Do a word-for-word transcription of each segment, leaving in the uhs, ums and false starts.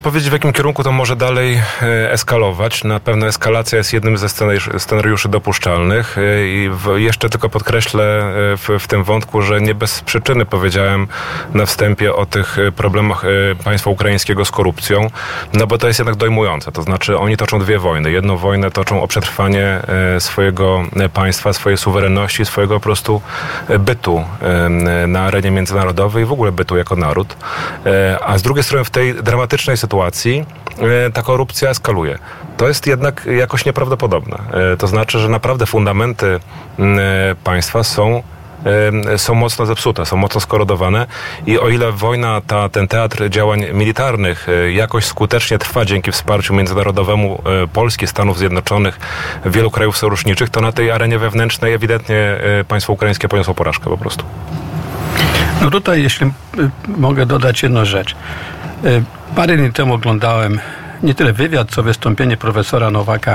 Powiedzieć, w jakim kierunku to może dalej e, eskalować. Na pewno eskalacja jest jednym ze scenariuszy, scenariuszy dopuszczalnych e, i w, jeszcze tylko podkreślę e, w, w tym wątku, że nie bez przyczyny powiedziałem na wstępie o tych problemach e, państwa ukraińskiego z korupcją, no bo to jest jednak dojmujące. To znaczy oni toczą dwie wojny. Jedną wojnę toczą o przetrwanie e, swojego państwa, swojej suwerenności, swojego po prostu bytu e, na arenie międzynarodowej i w ogóle bytu jako naród. E, a z drugiej strony w tej dramatycznej sytuacji sytuacji ta korupcja eskaluje. To jest jednak jakoś nieprawdopodobne. To znaczy, że naprawdę fundamenty państwa są są mocno zepsute, są mocno skorodowane i o ile wojna, ta, ten teatr działań militarnych jakoś skutecznie trwa dzięki wsparciu międzynarodowemu Polski, Stanów Zjednoczonych, wielu krajów sojuszniczych, to na tej arenie wewnętrznej ewidentnie państwo ukraińskie poniosło porażkę po prostu. No tutaj, jeśli mogę dodać jedną rzecz. Parę dni temu oglądałem nie tyle wywiad, co wystąpienie profesora Nowaka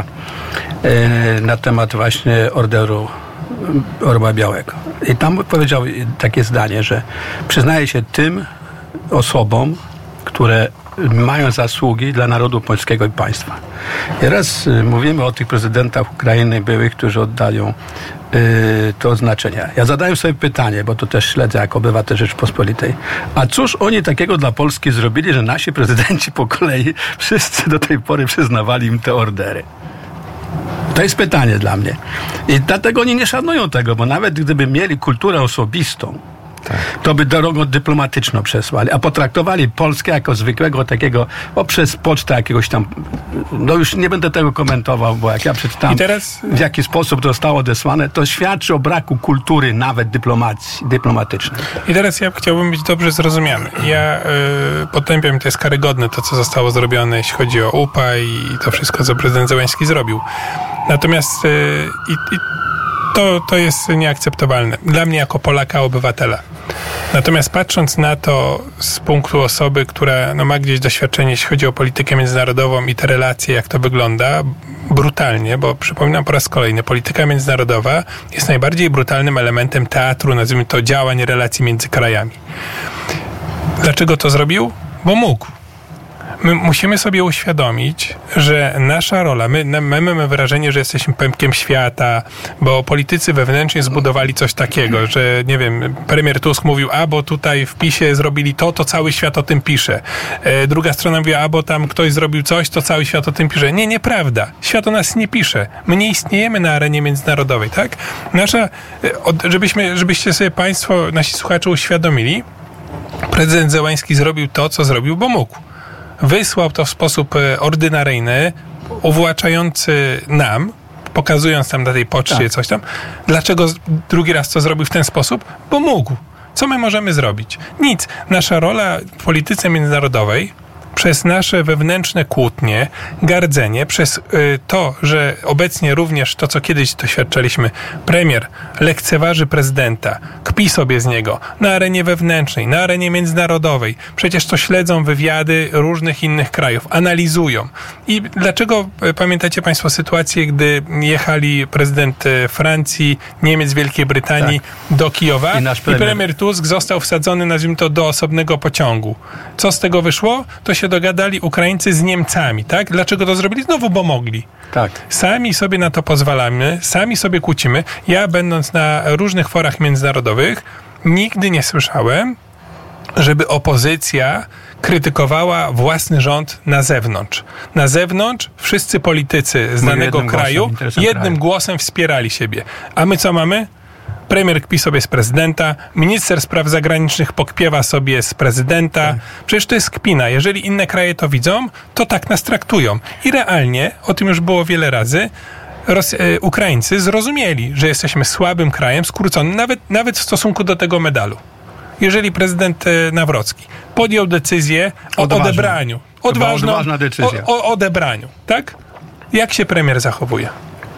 na temat właśnie Orderu Orła Białego. I tam powiedział takie zdanie, że przyznaje się tym osobom, które mają zasługi dla narodu polskiego i państwa. I raz mówimy o tych prezydentach Ukrainy byłych, którzy oddają y, to oznaczenia. Ja zadaję sobie pytanie, bo to też śledzę jako obywatel Rzeczypospolitej. A cóż oni takiego dla Polski zrobili, że nasi prezydenci po kolei wszyscy do tej pory przyznawali im te ordery? To jest pytanie dla mnie. I dlatego oni nie szanują tego, bo nawet gdyby mieli kulturę osobistą, tak, to by drogą dyplomatyczną przesłali, a potraktowali Polskę jako zwykłego takiego, o przez pocztę jakiegoś tam, no już nie będę tego komentował, bo jak ja przeczytałem, teraz w jaki sposób to zostało odesłane, to świadczy o braku kultury nawet dyplomacji, dyplomatycznej. I teraz ja chciałbym być dobrze zrozumiany. Ja y, potępiam, to jest karygodne to, co zostało zrobione, jeśli chodzi o U P A i to wszystko, co prezydent Zełenski zrobił. Natomiast y, i, i to, to jest nieakceptowalne. Dla mnie jako Polaka, obywatela. Natomiast patrząc na to z punktu osoby, która no, ma gdzieś doświadczenie, jeśli chodzi o politykę międzynarodową i te relacje, jak to wygląda, brutalnie, bo przypominam po raz kolejny, polityka międzynarodowa jest najbardziej brutalnym elementem teatru, nazwijmy to, działań, relacji między krajami. Dlaczego to zrobił? Bo mógł. My musimy sobie uświadomić, że nasza rola, my, my mamy wrażenie, że jesteśmy pępkiem świata, bo politycy wewnętrznie zbudowali coś takiego, że nie wiem, premier Tusk mówił, a bo tutaj w PiSie zrobili to, to cały świat o tym pisze. E, druga strona mówiła, a bo tam ktoś zrobił coś, to cały świat o tym pisze. Nie, nieprawda. Świat o nas nie pisze. My nie istniejemy na arenie międzynarodowej, tak? Nasza, żebyśmy, żebyście sobie państwo, nasi słuchacze uświadomili, prezydent Zełenski zrobił to, co zrobił, bo mógł. Wysłał to w sposób ordynaryjny, uwłaczający nam, pokazując tam na tej poczcie tak. coś tam. Dlaczego drugi raz to zrobił w ten sposób? Bo mógł. Co my możemy zrobić? Nic. Nasza rola w polityce międzynarodowej przez nasze wewnętrzne kłótnie, gardzenie, przez y, to, że obecnie również to, co kiedyś doświadczaliśmy, premier lekceważy prezydenta, kpi sobie z niego na arenie wewnętrznej, na arenie międzynarodowej. Przecież to śledzą wywiady różnych innych krajów, analizują. I dlaczego pamiętacie państwo sytuację, gdy jechali prezydent Francji, Niemiec, Wielkiej Brytanii tak. do Kijowa i, nasz premier. i premier Tusk został wsadzony, nazwijmy to, do osobnego pociągu. Co z tego wyszło? To się dogadali Ukraińcy z Niemcami, tak? Dlaczego to zrobili? Znowu, bo mogli. Tak. Sami sobie na to pozwalamy, sami sobie kłócimy. Ja, będąc na różnych forach międzynarodowych, nigdy nie słyszałem, żeby opozycja krytykowała własny rząd na zewnątrz. Na zewnątrz wszyscy politycy z Mówię danego jednym kraju głosem, jednym kraju. głosem wspierali siebie. A my co mamy? Premier kpi sobie z prezydenta, minister spraw zagranicznych pokpiewa sobie z prezydenta. Tak. Przecież to jest kpina. Jeżeli inne kraje to widzą, to tak nas traktują. I realnie, o tym już było wiele razy, Ros- e, Ukraińcy zrozumieli, że jesteśmy słabym krajem, skróconym, nawet, nawet w stosunku do tego medalu. Jeżeli prezydent e, Nawrocki podjął decyzję o Odważna. odebraniu, odważną, odważna decyzja. O, o odebraniu, tak? Jak się premier zachowuje?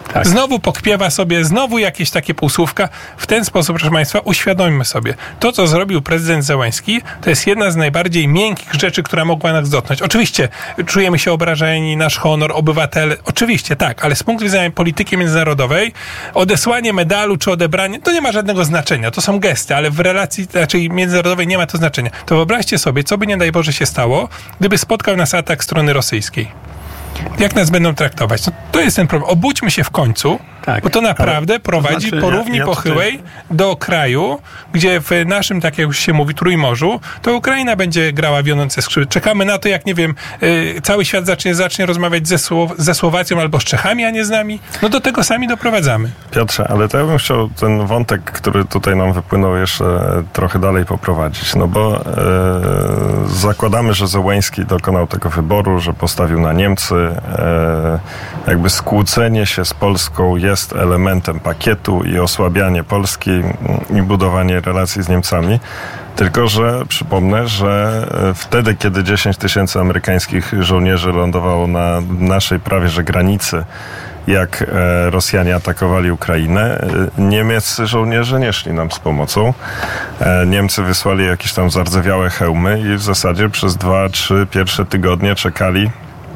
Tak. Znowu pokpiewa sobie, znowu jakieś takie półsłówka. W ten sposób, proszę Państwa, uświadommy sobie. To, co zrobił prezydent Zełenski, to jest jedna z najbardziej miękkich rzeczy, która mogła nas dotknąć. Oczywiście czujemy się obrażeni, nasz honor, obywatele. Oczywiście tak, ale z punktu widzenia polityki międzynarodowej odesłanie medalu czy odebranie, to nie ma żadnego znaczenia. To są gesty, ale w relacji raczej międzynarodowej nie ma to znaczenia. To wyobraźcie sobie, co by nie daj Boże się stało, gdyby spotkał nas atak strony rosyjskiej. Jak nas będą traktować? No, to jest ten problem. Obudźmy się w końcu, tak, bo to naprawdę prowadzi znaczy, po równi ja, ja pochyłej tutaj... do kraju, gdzie w naszym, tak jak już się mówi, Trójmorzu, to Ukraina będzie grała wionące skrzydła. Czekamy na to, jak nie wiem, yy, cały świat zacznie, zacznie rozmawiać ze, Słow- ze Słowacją albo z Czechami, a nie z nami. No do tego sami doprowadzamy. Piotrze, ale to ja bym chciał ten wątek, który tutaj nam wypłynął, jeszcze trochę dalej poprowadzić. No bo yy, zakładamy, że Zełenski dokonał tego wyboru, że postawił na Niemcy. Yy, jakby skłócenie się z Polską jest elementem pakietu i osłabianie Polski i budowanie relacji z Niemcami. Tylko że przypomnę, że wtedy, kiedy dziesięć tysięcy amerykańskich żołnierzy lądowało na naszej prawie że granicy, jak Rosjanie atakowali Ukrainę, niemieccy żołnierze nie szli nam z pomocą. Niemcy wysłali jakieś tam zardzewiałe hełmy i w zasadzie przez dwa, trzy pierwsze tygodnie czekali,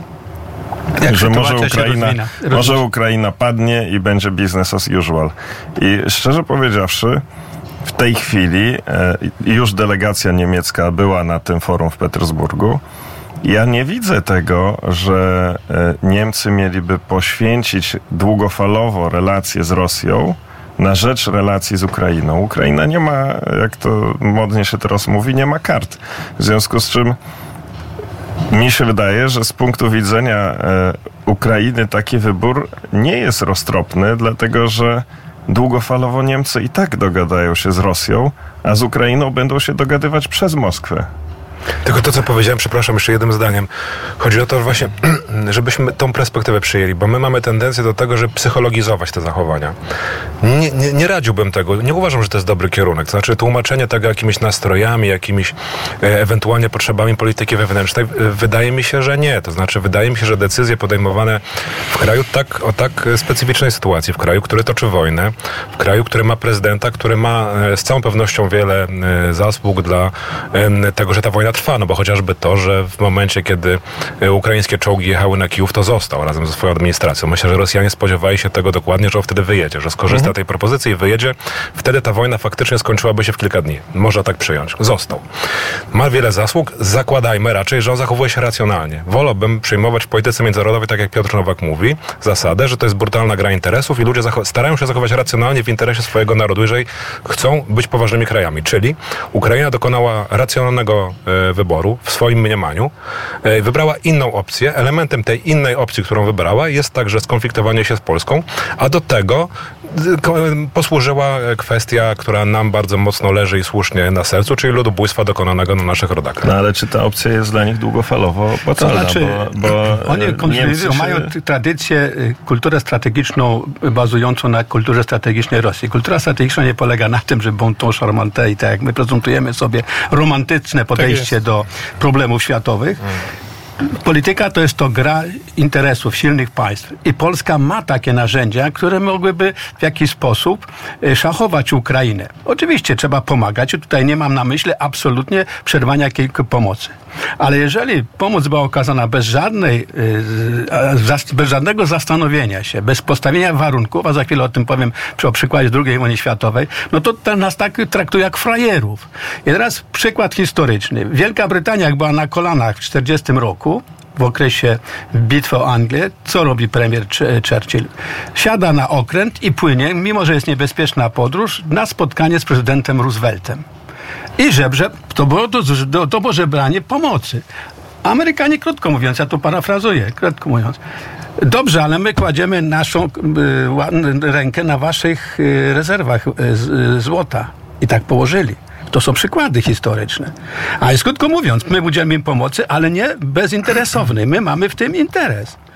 jak że może Ukraina, może Ukraina padnie i będzie business as usual. I szczerze powiedziawszy, w tej chwili e, już delegacja niemiecka była na tym forum w Petersburgu. Ja nie widzę tego, że e, Niemcy mieliby poświęcić długofalowo relacje z Rosją na rzecz relacji z Ukrainą. Ukraina nie ma, jak to modnie się teraz mówi, nie ma kart. W związku z czym mi się wydaje, że z punktu widzenia e, Ukrainy taki wybór nie jest roztropny, dlatego że długofalowo Niemcy i tak dogadają się z Rosją, a z Ukrainą będą się dogadywać przez Moskwę. Tylko to, co powiedziałem, przepraszam, jeszcze jednym zdaniem. Chodzi o to, że właśnie, żebyśmy tą perspektywę przyjęli, bo my mamy tendencję do tego, żeby psychologizować te zachowania. Nie, nie, nie radziłbym tego. Nie uważam, że to jest dobry kierunek. To znaczy tłumaczenie tego jakimiś nastrojami, jakimiś e, ewentualnie potrzebami polityki wewnętrznej, e, wydaje mi się, że nie. To znaczy wydaje mi się, że decyzje podejmowane w kraju tak, o tak specyficznej sytuacji, w kraju, który toczy wojnę, w kraju, który ma prezydenta, który ma e, z całą pewnością wiele e, zasług dla e, tego, że ta wojna trwa, no bo chociażby to, że w momencie, kiedy ukraińskie czołgi jechały na Kijów, to został razem ze swoją administracją. Myślę, że Rosjanie spodziewali się tego dokładnie, że on wtedy wyjedzie, że skorzysta mhm. tej propozycji i wyjedzie. Wtedy ta wojna faktycznie skończyłaby się w kilka dni. Można tak przyjąć. Został. Ma wiele zasług. Zakładajmy raczej, że on zachowuje się racjonalnie. Wolałbym przyjmować w polityce międzynarodowej, tak jak Piotr Nowak mówi, zasadę, że to jest brutalna gra interesów i ludzie zacho- starają się zachować racjonalnie w interesie swojego narodu, jeżeli chcą być poważnymi krajami. Czyli Ukraina dokonała racjonalnego wyboru w swoim mniemaniu. Wybrała inną opcję. Elementem tej innej opcji, którą wybrała, jest także skonfliktowanie się z Polską, a do tego posłużyła kwestia, która nam bardzo mocno leży i słusznie na sercu, czyli ludobójstwa dokonanego na naszych rodakach. No ale czy ta opcja jest dla nich długofalowo opłacalna? To znaczy, bo, bo oni się... mają tradycję, kulturę strategiczną bazującą na kulturze strategicznej Rosji. Kultura strategiczna nie polega na tym, że bon ton charmante i tak jak my prezentujemy sobie romantyczne podejście tak do problemów światowych. Hmm. Polityka to jest to gra interesów silnych państw. I Polska ma takie narzędzia, które mogłyby w jakiś sposób szachować Ukrainę. Oczywiście trzeba pomagać. Tutaj nie mam na myśli absolutnie przerwania jakiejkolwiek pomocy. Ale jeżeli pomoc była okazana bez żadnej, bez żadnego zastanowienia się, bez postawienia warunków, a za chwilę o tym powiem przy przykładzie drugiej wojny światowej, no to ten nas tak traktuje jak frajerów. I teraz przykład historyczny. Wielka Brytania, jak była na kolanach w czterdziestym roku, w okresie bitwy o Anglię, co robi premier Churchill? Siada na okręt i płynie, mimo że jest niebezpieczna podróż, na spotkanie z prezydentem Rooseveltem. I żebrze, to było, to, to było żebranie pomocy. Amerykanie, krótko mówiąc, ja to parafrazuję, krótko mówiąc, dobrze, ale my kładziemy naszą y, rękę na waszych y, rezerwach y, z, y, złota. I tak położyli. To są przykłady historyczne. A krótko mówiąc, my udzielimy im pomocy, ale nie bezinteresownej. My mamy w tym interes.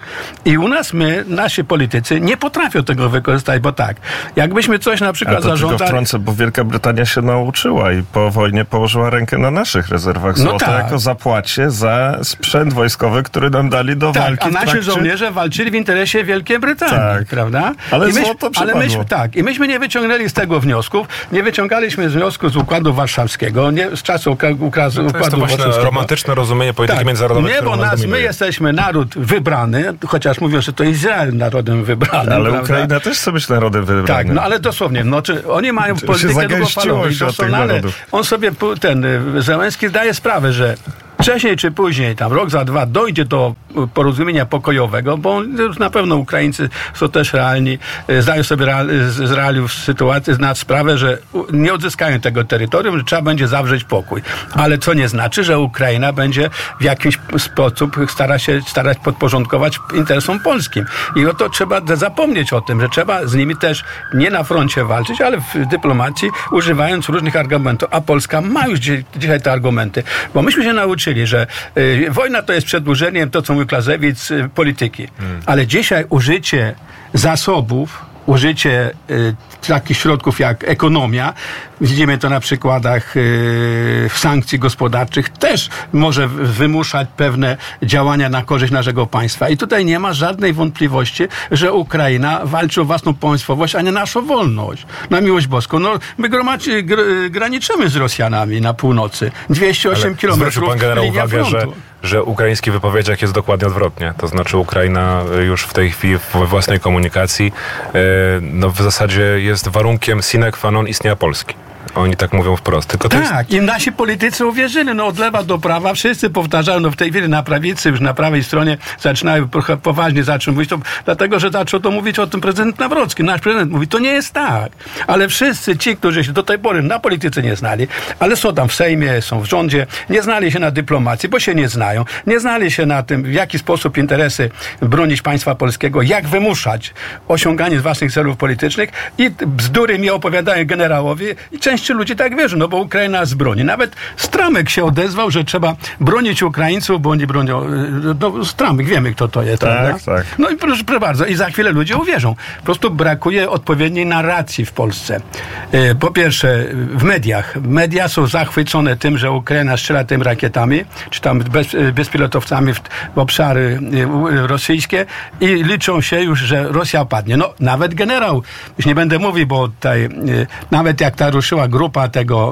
I u nas my, nasi politycy nie potrafią tego wykorzystać, bo tak, jakbyśmy coś na przykład A to zażądali... tylko wtrącę, bo Wielka Brytania się nauczyła i po wojnie położyła rękę na naszych rezerwach złota no tak. jako zapłacie za sprzęt wojskowy, który nam dali do tak, walki. A nasi trakcie... żołnierze walczyli w interesie Wielkiej Brytanii, tak. prawda? Ale I myśmy, złoto ale myśmy, tak, i myśmy nie wyciągnęli z tego wniosków, nie wyciągaliśmy z wniosków z Układu Warszawskiego, nie, z czasu ukra- ukra- no to Układu jest to właśnie romantyczne rozumienie polityki tak. międzynarodowej. Nie, bo nas, my jesteśmy naród wybrany, chociaż mówią, że to Izrael narodem wybranym. Ale prawda? Ukraina też chce być narodem wybranym. Tak, no ale dosłownie, no, czy oni mają politykę długofalową i doskonale, on sobie, ten Zełenski zdaje sprawę, że wcześniej czy później, tam rok za dwa, dojdzie do porozumienia pokojowego, bo już na pewno Ukraińcy są też realni, zdają sobie real, z realiów sytuacji, zna sprawę, że nie odzyskają tego terytorium, że trzeba będzie zawrzeć pokój. Ale co nie znaczy, że Ukraina będzie w jakiś sposób stara się starać podporządkować interesom polskim. I o to trzeba zapomnieć o tym, że trzeba z nimi też nie na froncie walczyć, ale w dyplomacji używając różnych argumentów. A Polska ma już dzisiaj te argumenty, bo myśmy się nauczyli, że y, wojna to jest przedłużeniem, to co mówił Clausewitz, y, polityki. Hmm. Ale dzisiaj użycie zasobów, użycie y, takich środków jak ekonomia, widzimy to na przykładach y, sankcji gospodarczych, też może wymuszać pewne działania na korzyść naszego państwa. I tutaj nie ma żadnej wątpliwości, że Ukraina walczy o własną państwowość, a nie naszą wolność. Na miłość boską. No, my gromadzi, gr, graniczymy z Rosjanami na północy. dwieście osiem kilometrów. Zwrócił pan generał linia uwagę, frontu. że, że ukraińskich wypowiedziach jest dokładnie odwrotnie. To znaczy Ukraina już w tej chwili we własnej komunikacji yy, no w zasadzie jest warunkiem sine qua non istnienia Polski. Oni tak mówią wprost. Tylko to tak, jest... i nasi politycy uwierzyli, no od lewa do prawa, wszyscy powtarzają, no w tej chwili na prawicy, już na prawej stronie zaczynają poważnie zacząć mówić, to, dlatego, że zaczął to mówić o tym prezydent Nawrocki. Nasz prezydent mówi, to nie jest tak. Ale wszyscy ci, którzy się do tej pory na polityce nie znali, ale są tam w Sejmie, są w rządzie, nie znali się na dyplomacji, bo się nie znają, nie znali się na tym, w jaki sposób interesy bronić państwa polskiego, jak wymuszać osiąganie własnych celów politycznych i bzdury mi opowiadają generałowie i część ludzi tak wierzy, no bo Ukraina z broni. Nawet Stramek się odezwał, że trzeba bronić Ukraińców, bo oni bronią... No, Stramek, wiemy kto to jest, tak, prawda? Tak. No i proszę, proszę bardzo, i za chwilę ludzie uwierzą. Po prostu brakuje odpowiedniej narracji w Polsce. Po pierwsze, w mediach. Media są zachwycone tym, że Ukraina strzela tym rakietami, czy tam bez, bezpilotowcami w, w obszary rosyjskie i liczą się już, że Rosja padnie. No, nawet generał, już nie będę mówił, bo tutaj nawet jak ta ruszyła grupa tego,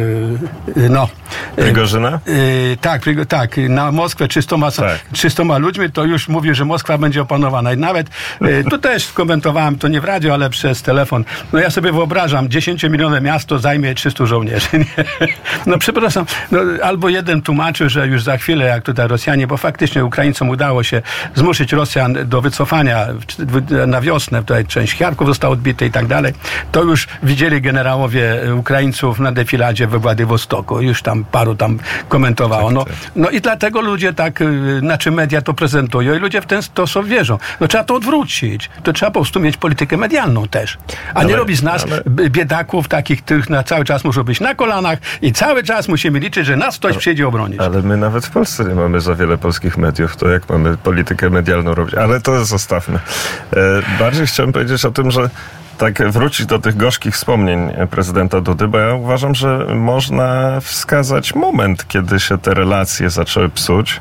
yy, no... Prigorzyna? Yy, tak, tak, na Moskwę trzystoma, tak. trzystoma ludźmi, to już mówił, że Moskwa będzie opanowana. I nawet, yy, tu też skomentowałem, to nie w radio, ale przez telefon. No ja sobie wyobrażam, dziesięciomilionowe miasto zajmie trzystu żołnierzy. Nie? No przepraszam, no, albo jeden tłumaczył, że już za chwilę, jak tutaj Rosjanie, bo faktycznie Ukraińcom udało się zmuszyć Rosjan do wycofania na wiosnę, tutaj część Charków została odbita i tak dalej, to już widzieli generałowie Ukraińców na defiladzie we Władywostoku. Już tam paru tam komentowało. No, no i dlatego ludzie tak, znaczy media to prezentują i ludzie w ten sposób wierzą. No trzeba to odwrócić. To trzeba po prostu mieć politykę medialną też. A ale, nie robić z nas ale... biedaków takich, których na cały czas muszą być na kolanach i cały czas musimy liczyć, że nas ktoś ale, przyjdzie obronić. Ale my nawet w Polsce nie mamy za wiele polskich mediów. To jak mamy politykę medialną robić? Ale to zostawmy. E, bardziej chciałem powiedzieć o tym, że tak wrócić do tych gorzkich wspomnień prezydenta Dudy, bo ja uważam, że można wskazać moment, kiedy się te relacje zaczęły psuć.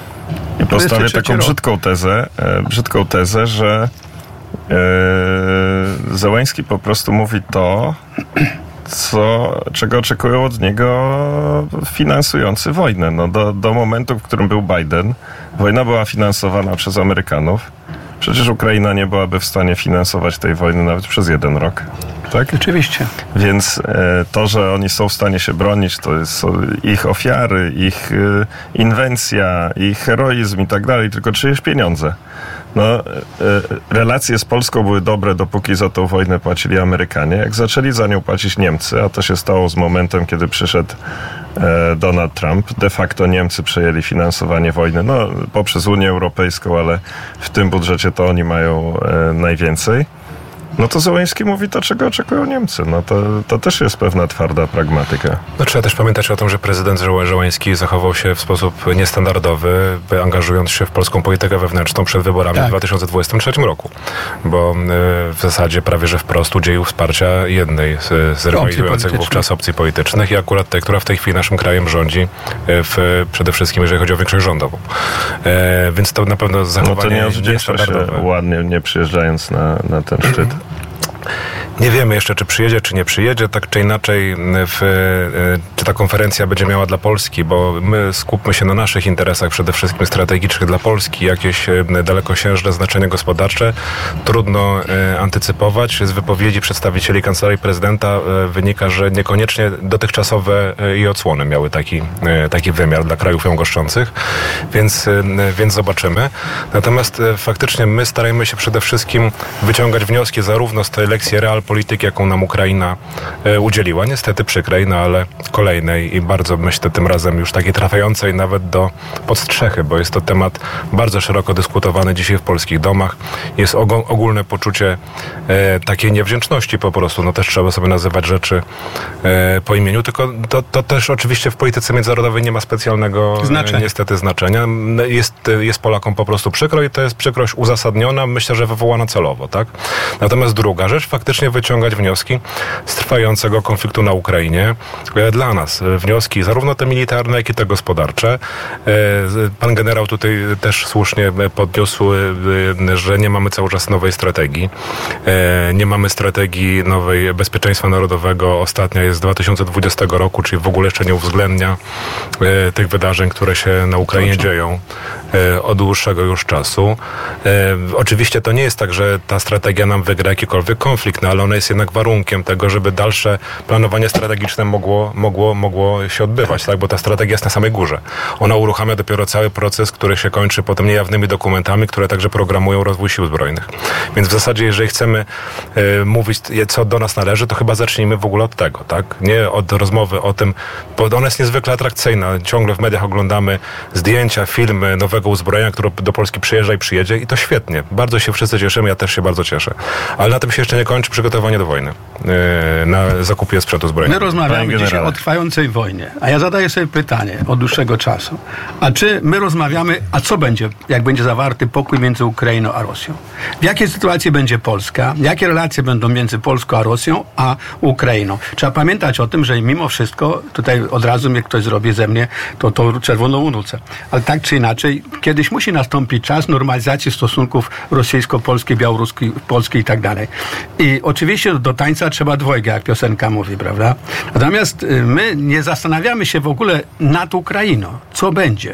I postawię taką brzydką tezę, e, brzydką tezę, że e, Zełenski po prostu mówi to, co, czego oczekują od niego finansujący wojnę. No do, do momentu, w którym był Biden, wojna była finansowana przez Amerykanów. Przecież Ukraina nie byłaby w stanie finansować tej wojny nawet przez jeden rok. Tak? Oczywiście. Więc e, to, że oni są w stanie się bronić, to jest ich ofiary, ich e, inwencja, ich heroizm i tak dalej, tylko czyjeś pieniądze. No, e, relacje z Polską były dobre, dopóki za tą wojnę płacili Amerykanie. Jak zaczęli za nią płacić Niemcy, a to się stało z momentem, kiedy przyszedł e, Donald Trump, de facto Niemcy przejęli finansowanie wojny, no poprzez Unię Europejską, ale w tym budżecie to oni mają e, najwięcej. No to Zełenski mówi to, czego oczekują Niemcy. No to, to też jest pewna twarda pragmatyka. No, trzeba też pamiętać o tym, że prezydent Zełenski zachował się w sposób niestandardowy, angażując się w polską politykę wewnętrzną przed wyborami tak. w dwa tysiące dwudziestym trzecim roku. Bo w zasadzie prawie że wprost udzielił wsparcia jednej z, z rywalizujących wówczas opcji politycznych i akurat tej, która w tej chwili naszym krajem rządzi, w, przede wszystkim jeżeli chodzi o większość rządową. E, więc to na pewno zachowanie no to nie niestandardowe. Się ładnie, nie przyjeżdżając na, na ten szczyt. Nie wiemy jeszcze, czy przyjedzie, czy nie przyjedzie. Tak czy inaczej, w, czy ta konferencja będzie miała dla Polski, bo my skupmy się na naszych interesach, przede wszystkim strategicznych dla Polski, jakieś dalekosiężne znaczenie gospodarcze. Trudno antycypować. Z wypowiedzi przedstawicieli Kancelarii Prezydenta wynika, że niekoniecznie dotychczasowe jej odsłony miały taki, taki wymiar dla krajów ją goszczących, więc, więc zobaczymy. Natomiast faktycznie my starajmy się przede wszystkim wyciągać wnioski zarówno z tej lekcji realpolityki, jaką nam Ukraina e, udzieliła. Niestety przykrej, no ale kolejnej i bardzo, myślę, tym razem już takiej trafiającej nawet do podstrzechy, bo jest to temat bardzo szeroko dyskutowany dzisiaj w polskich domach. Jest og- ogólne poczucie e, takiej niewdzięczności po prostu. No też trzeba sobie nazywać rzeczy e, po imieniu, tylko to, to też oczywiście w polityce międzynarodowej nie ma specjalnego znaczenia. E, niestety znaczenia. Jest, jest Polakom po prostu przykro i to jest przykrość uzasadniona, myślę, że wywołana celowo, tak? Natomiast druga rzecz, faktycznie wyciągać wnioski z trwającego konfliktu na Ukrainie dla nas. Wnioski zarówno te militarne, jak i te gospodarcze. Pan generał tutaj też słusznie podniósł, że nie mamy cały czas nowej strategii. Nie mamy strategii nowej bezpieczeństwa narodowego. Ostatnia jest z dwa tysiące dwudziestego roku, czyli w ogóle jeszcze nie uwzględnia tych wydarzeń, które się na Ukrainie dzieją od dłuższego już czasu. Oczywiście to nie jest tak, że ta strategia nam wygra jakikolwiek konflikt, no ale ona jest jednak warunkiem tego, żeby dalsze planowanie strategiczne mogło, mogło, mogło się odbywać, tak? Bo ta strategia jest na samej górze. Ona uruchamia dopiero cały proces, który się kończy potem niejawnymi dokumentami, które także programują rozwój sił zbrojnych. Więc w zasadzie, jeżeli chcemy y, mówić, co do nas należy, to chyba zacznijmy w ogóle od tego, tak? Nie od rozmowy o tym, bo ona jest niezwykle atrakcyjna. Ciągle w mediach oglądamy zdjęcia, filmy nowego uzbrojenia, które do Polski przyjeżdża i przyjedzie i to świetnie. Bardzo się wszyscy cieszymy, ja też się bardzo cieszę. Ale na tym się jeszcze nie kończy przygotowanie do wojny. Yy, na zakupie sprzętu zbrojnego. My rozmawiamy dzisiaj o trwającej wojnie. A ja zadaję sobie pytanie od dłuższego czasu. A czy my rozmawiamy, a co będzie, jak będzie zawarty pokój między Ukrainą a Rosją? W jakiej sytuacji będzie Polska? Jakie relacje będą między Polską a Rosją, a Ukrainą? Trzeba pamiętać o tym, że mimo wszystko, tutaj od razu mnie ktoś zrobi ze mnie to, to czerwoną unucę. Ale tak czy inaczej, kiedyś musi nastąpić czas normalizacji stosunków rosyjsko-polskich, białoruskich, polskich i tak dalej. I oczywiście do tańca trzeba dwojga, jak piosenka mówi, prawda? Natomiast my nie zastanawiamy się w ogóle nad Ukrainą. Co będzie?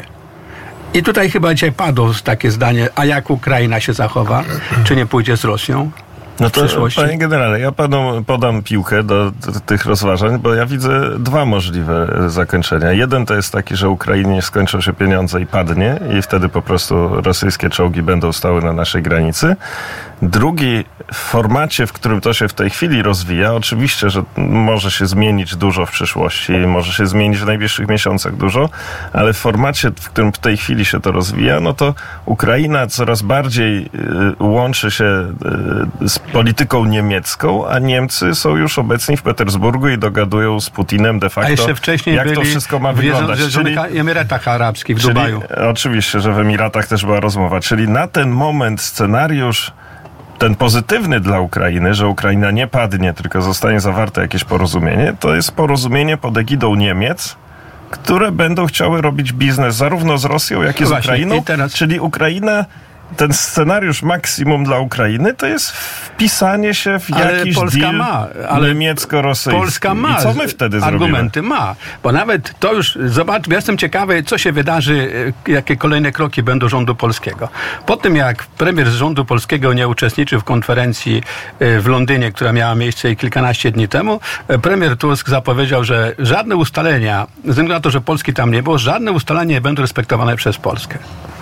I tutaj chyba dzisiaj padło takie zdanie, a jak Ukraina się zachowa? Czy nie pójdzie z Rosją? No to, panie generale, ja panu podam piłkę do, do tych rozważań, bo ja widzę dwa możliwe zakończenia. Jeden to jest taki, że Ukrainie skończą się pieniądze i padnie i wtedy po prostu rosyjskie czołgi będą stały na naszej granicy. Drugi, w formacie, w którym to się w tej chwili rozwija, oczywiście, że może się zmienić dużo w przyszłości, może się zmienić w najbliższych miesiącach dużo, ale w formacie, w którym w tej chwili się to rozwija, no to Ukraina coraz bardziej y, łączy się y, z polityką niemiecką, a Niemcy są już obecni w Petersburgu i dogadują z Putinem de facto, a jeszcze wcześniej jak to wszystko ma wyglądać. W czyli, Emiratach Arabskich w czyli, Dubaju. Oczywiście, że w Emiratach też była rozmowa. Czyli na ten moment scenariusz ten pozytywny dla Ukrainy, że Ukraina nie padnie, tylko zostanie zawarte jakieś porozumienie, to jest porozumienie pod egidą Niemiec, które będą chciały robić biznes zarówno z Rosją, jak i z Właśnie, Ukrainą. i teraz... Czyli Ukraina, ten scenariusz maksimum dla Ukrainy to jest wpisanie się w ale jakiś Polska deal ma, ale niemiecko-rosyjski. Polska ma. I co my wtedy argumenty zrobimy? ma. Bo nawet to już, zobacz, ja jestem ciekawy, co się wydarzy, jakie kolejne kroki będą rządu polskiego. Po tym, jak premier z rządu polskiego nie uczestniczył w konferencji w Londynie, która miała miejsce kilkanaście dni temu, premier Tusk zapowiedział, że żadne ustalenia, ze względu na to, że Polski tam nie było, żadne ustalenia nie będą respektowane przez Polskę.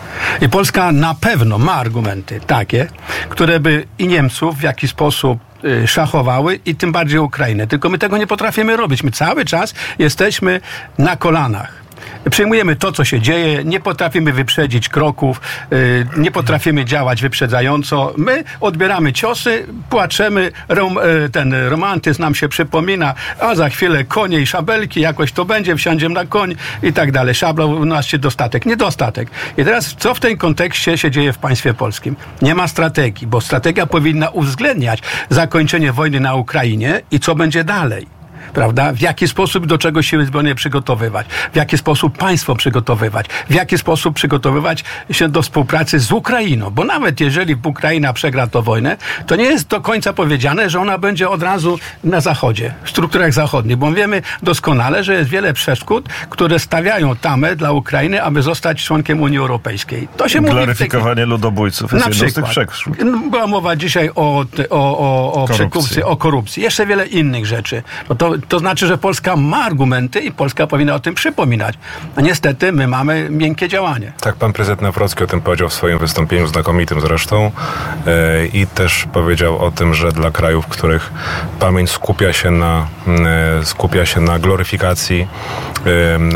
I Polska na pewno ma argumenty takie, które by i Niemców w jakiś sposób y, szachowały i tym bardziej Ukrainę. Tylko my tego nie potrafimy robić. My cały czas jesteśmy na kolanach. Przyjmujemy to, co się dzieje, nie potrafimy wyprzedzić kroków, yy, nie potrafimy działać wyprzedzająco. My odbieramy ciosy, płaczemy, rom, yy, ten romantyzm nam się przypomina, a za chwilę konie i szabelki, jakoś to będzie, wsiądziemy na koń i tak dalej. Szabla u nas się dostatek, niedostatek. I teraz co w tym kontekście się dzieje w państwie polskim? Nie ma strategii, bo strategia powinna uwzględniać zakończenie wojny na Ukrainie i co będzie dalej. Prawda? W jaki sposób do czego siły zbrojne przygotowywać, w jaki sposób państwo przygotowywać, w jaki sposób przygotowywać się do współpracy z Ukrainą, bo nawet jeżeli Ukraina przegra tę wojnę, to nie jest do końca powiedziane, że ona będzie od razu na zachodzie, w strukturach zachodnich, bo wiemy doskonale, że jest wiele przeszkód, które stawiają tamę dla Ukrainy, aby zostać członkiem Unii Europejskiej. To się Gloryfikowanie mówi tej... ludobójców jest na jedną przykład. z tych przeszkód. Była mowa dzisiaj o, o, o, o przekupstwie, o korupcji, jeszcze wiele innych rzeczy. No to To znaczy, że Polska ma argumenty i Polska powinna o tym przypominać. A niestety my mamy miękkie działanie. Tak, pan prezydent Nawrocki o tym powiedział w swoim wystąpieniu, znakomitym zresztą. Yy, I też powiedział o tym, że dla krajów, w których pamięć skupia się na, yy, skupia się na gloryfikacji yy,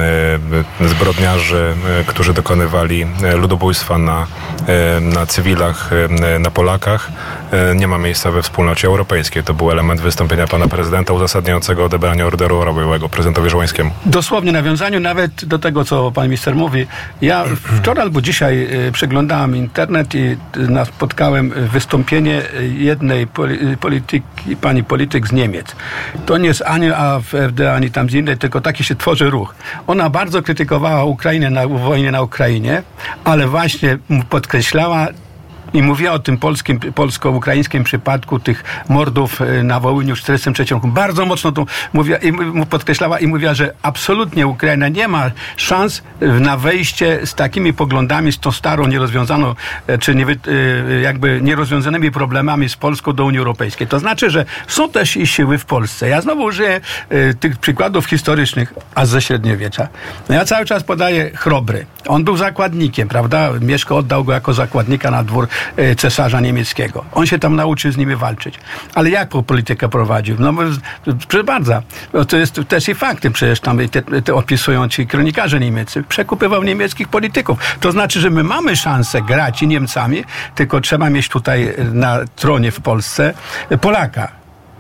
yy, zbrodniarzy, yy, którzy dokonywali ludobójstwa na, yy, na cywilach, yy, na Polakach, yy, nie ma miejsca we wspólnocie europejskiej. To był element wystąpienia pana prezydenta uzasadniającego odebranie orderu orłowego prezydentowi Żołańskiemu. Dosłownie nawiązaniu nawet do tego, co pan minister mówi. Ja wczoraj albo dzisiaj y, przeglądałem internet i y, spotkałem wystąpienie jednej poli- polityki, pani polityk z Niemiec. To nie jest ani A F D, ani tam z innej, tylko taki się tworzy ruch. Ona bardzo krytykowała Ukrainę na wojnie na Ukrainie, ale właśnie podkreślała i mówiła o tym polskim, polsko-ukraińskim przypadku tych mordów na Wołyniu w czterdziestym trzecim roku. Bardzo mocno to mówiła i podkreślała i mówiła, że absolutnie Ukraina nie ma szans na wejście z takimi poglądami, z tą starą, nierozwiązaną, czy nie, jakby nierozwiązanymi problemami z Polską do Unii Europejskiej. To znaczy, że są też i siły w Polsce. Ja znowu użyję tych przykładów historycznych, a ze średniowiecza. No ja cały czas podaję Chrobry. On był zakładnikiem, prawda? Mieszko oddał go jako zakładnika na dwór cesarza niemieckiego. On się tam nauczył z nimi walczyć. Ale jaką politykę prowadził? No, proszę bardzo. To jest też i fakty. Przecież tam te, te opisują ci kronikarze niemieccy. Przekupywał niemieckich polityków. To znaczy, że my mamy szansę grać i Niemcami, tylko trzeba mieć tutaj na tronie w Polsce Polaka.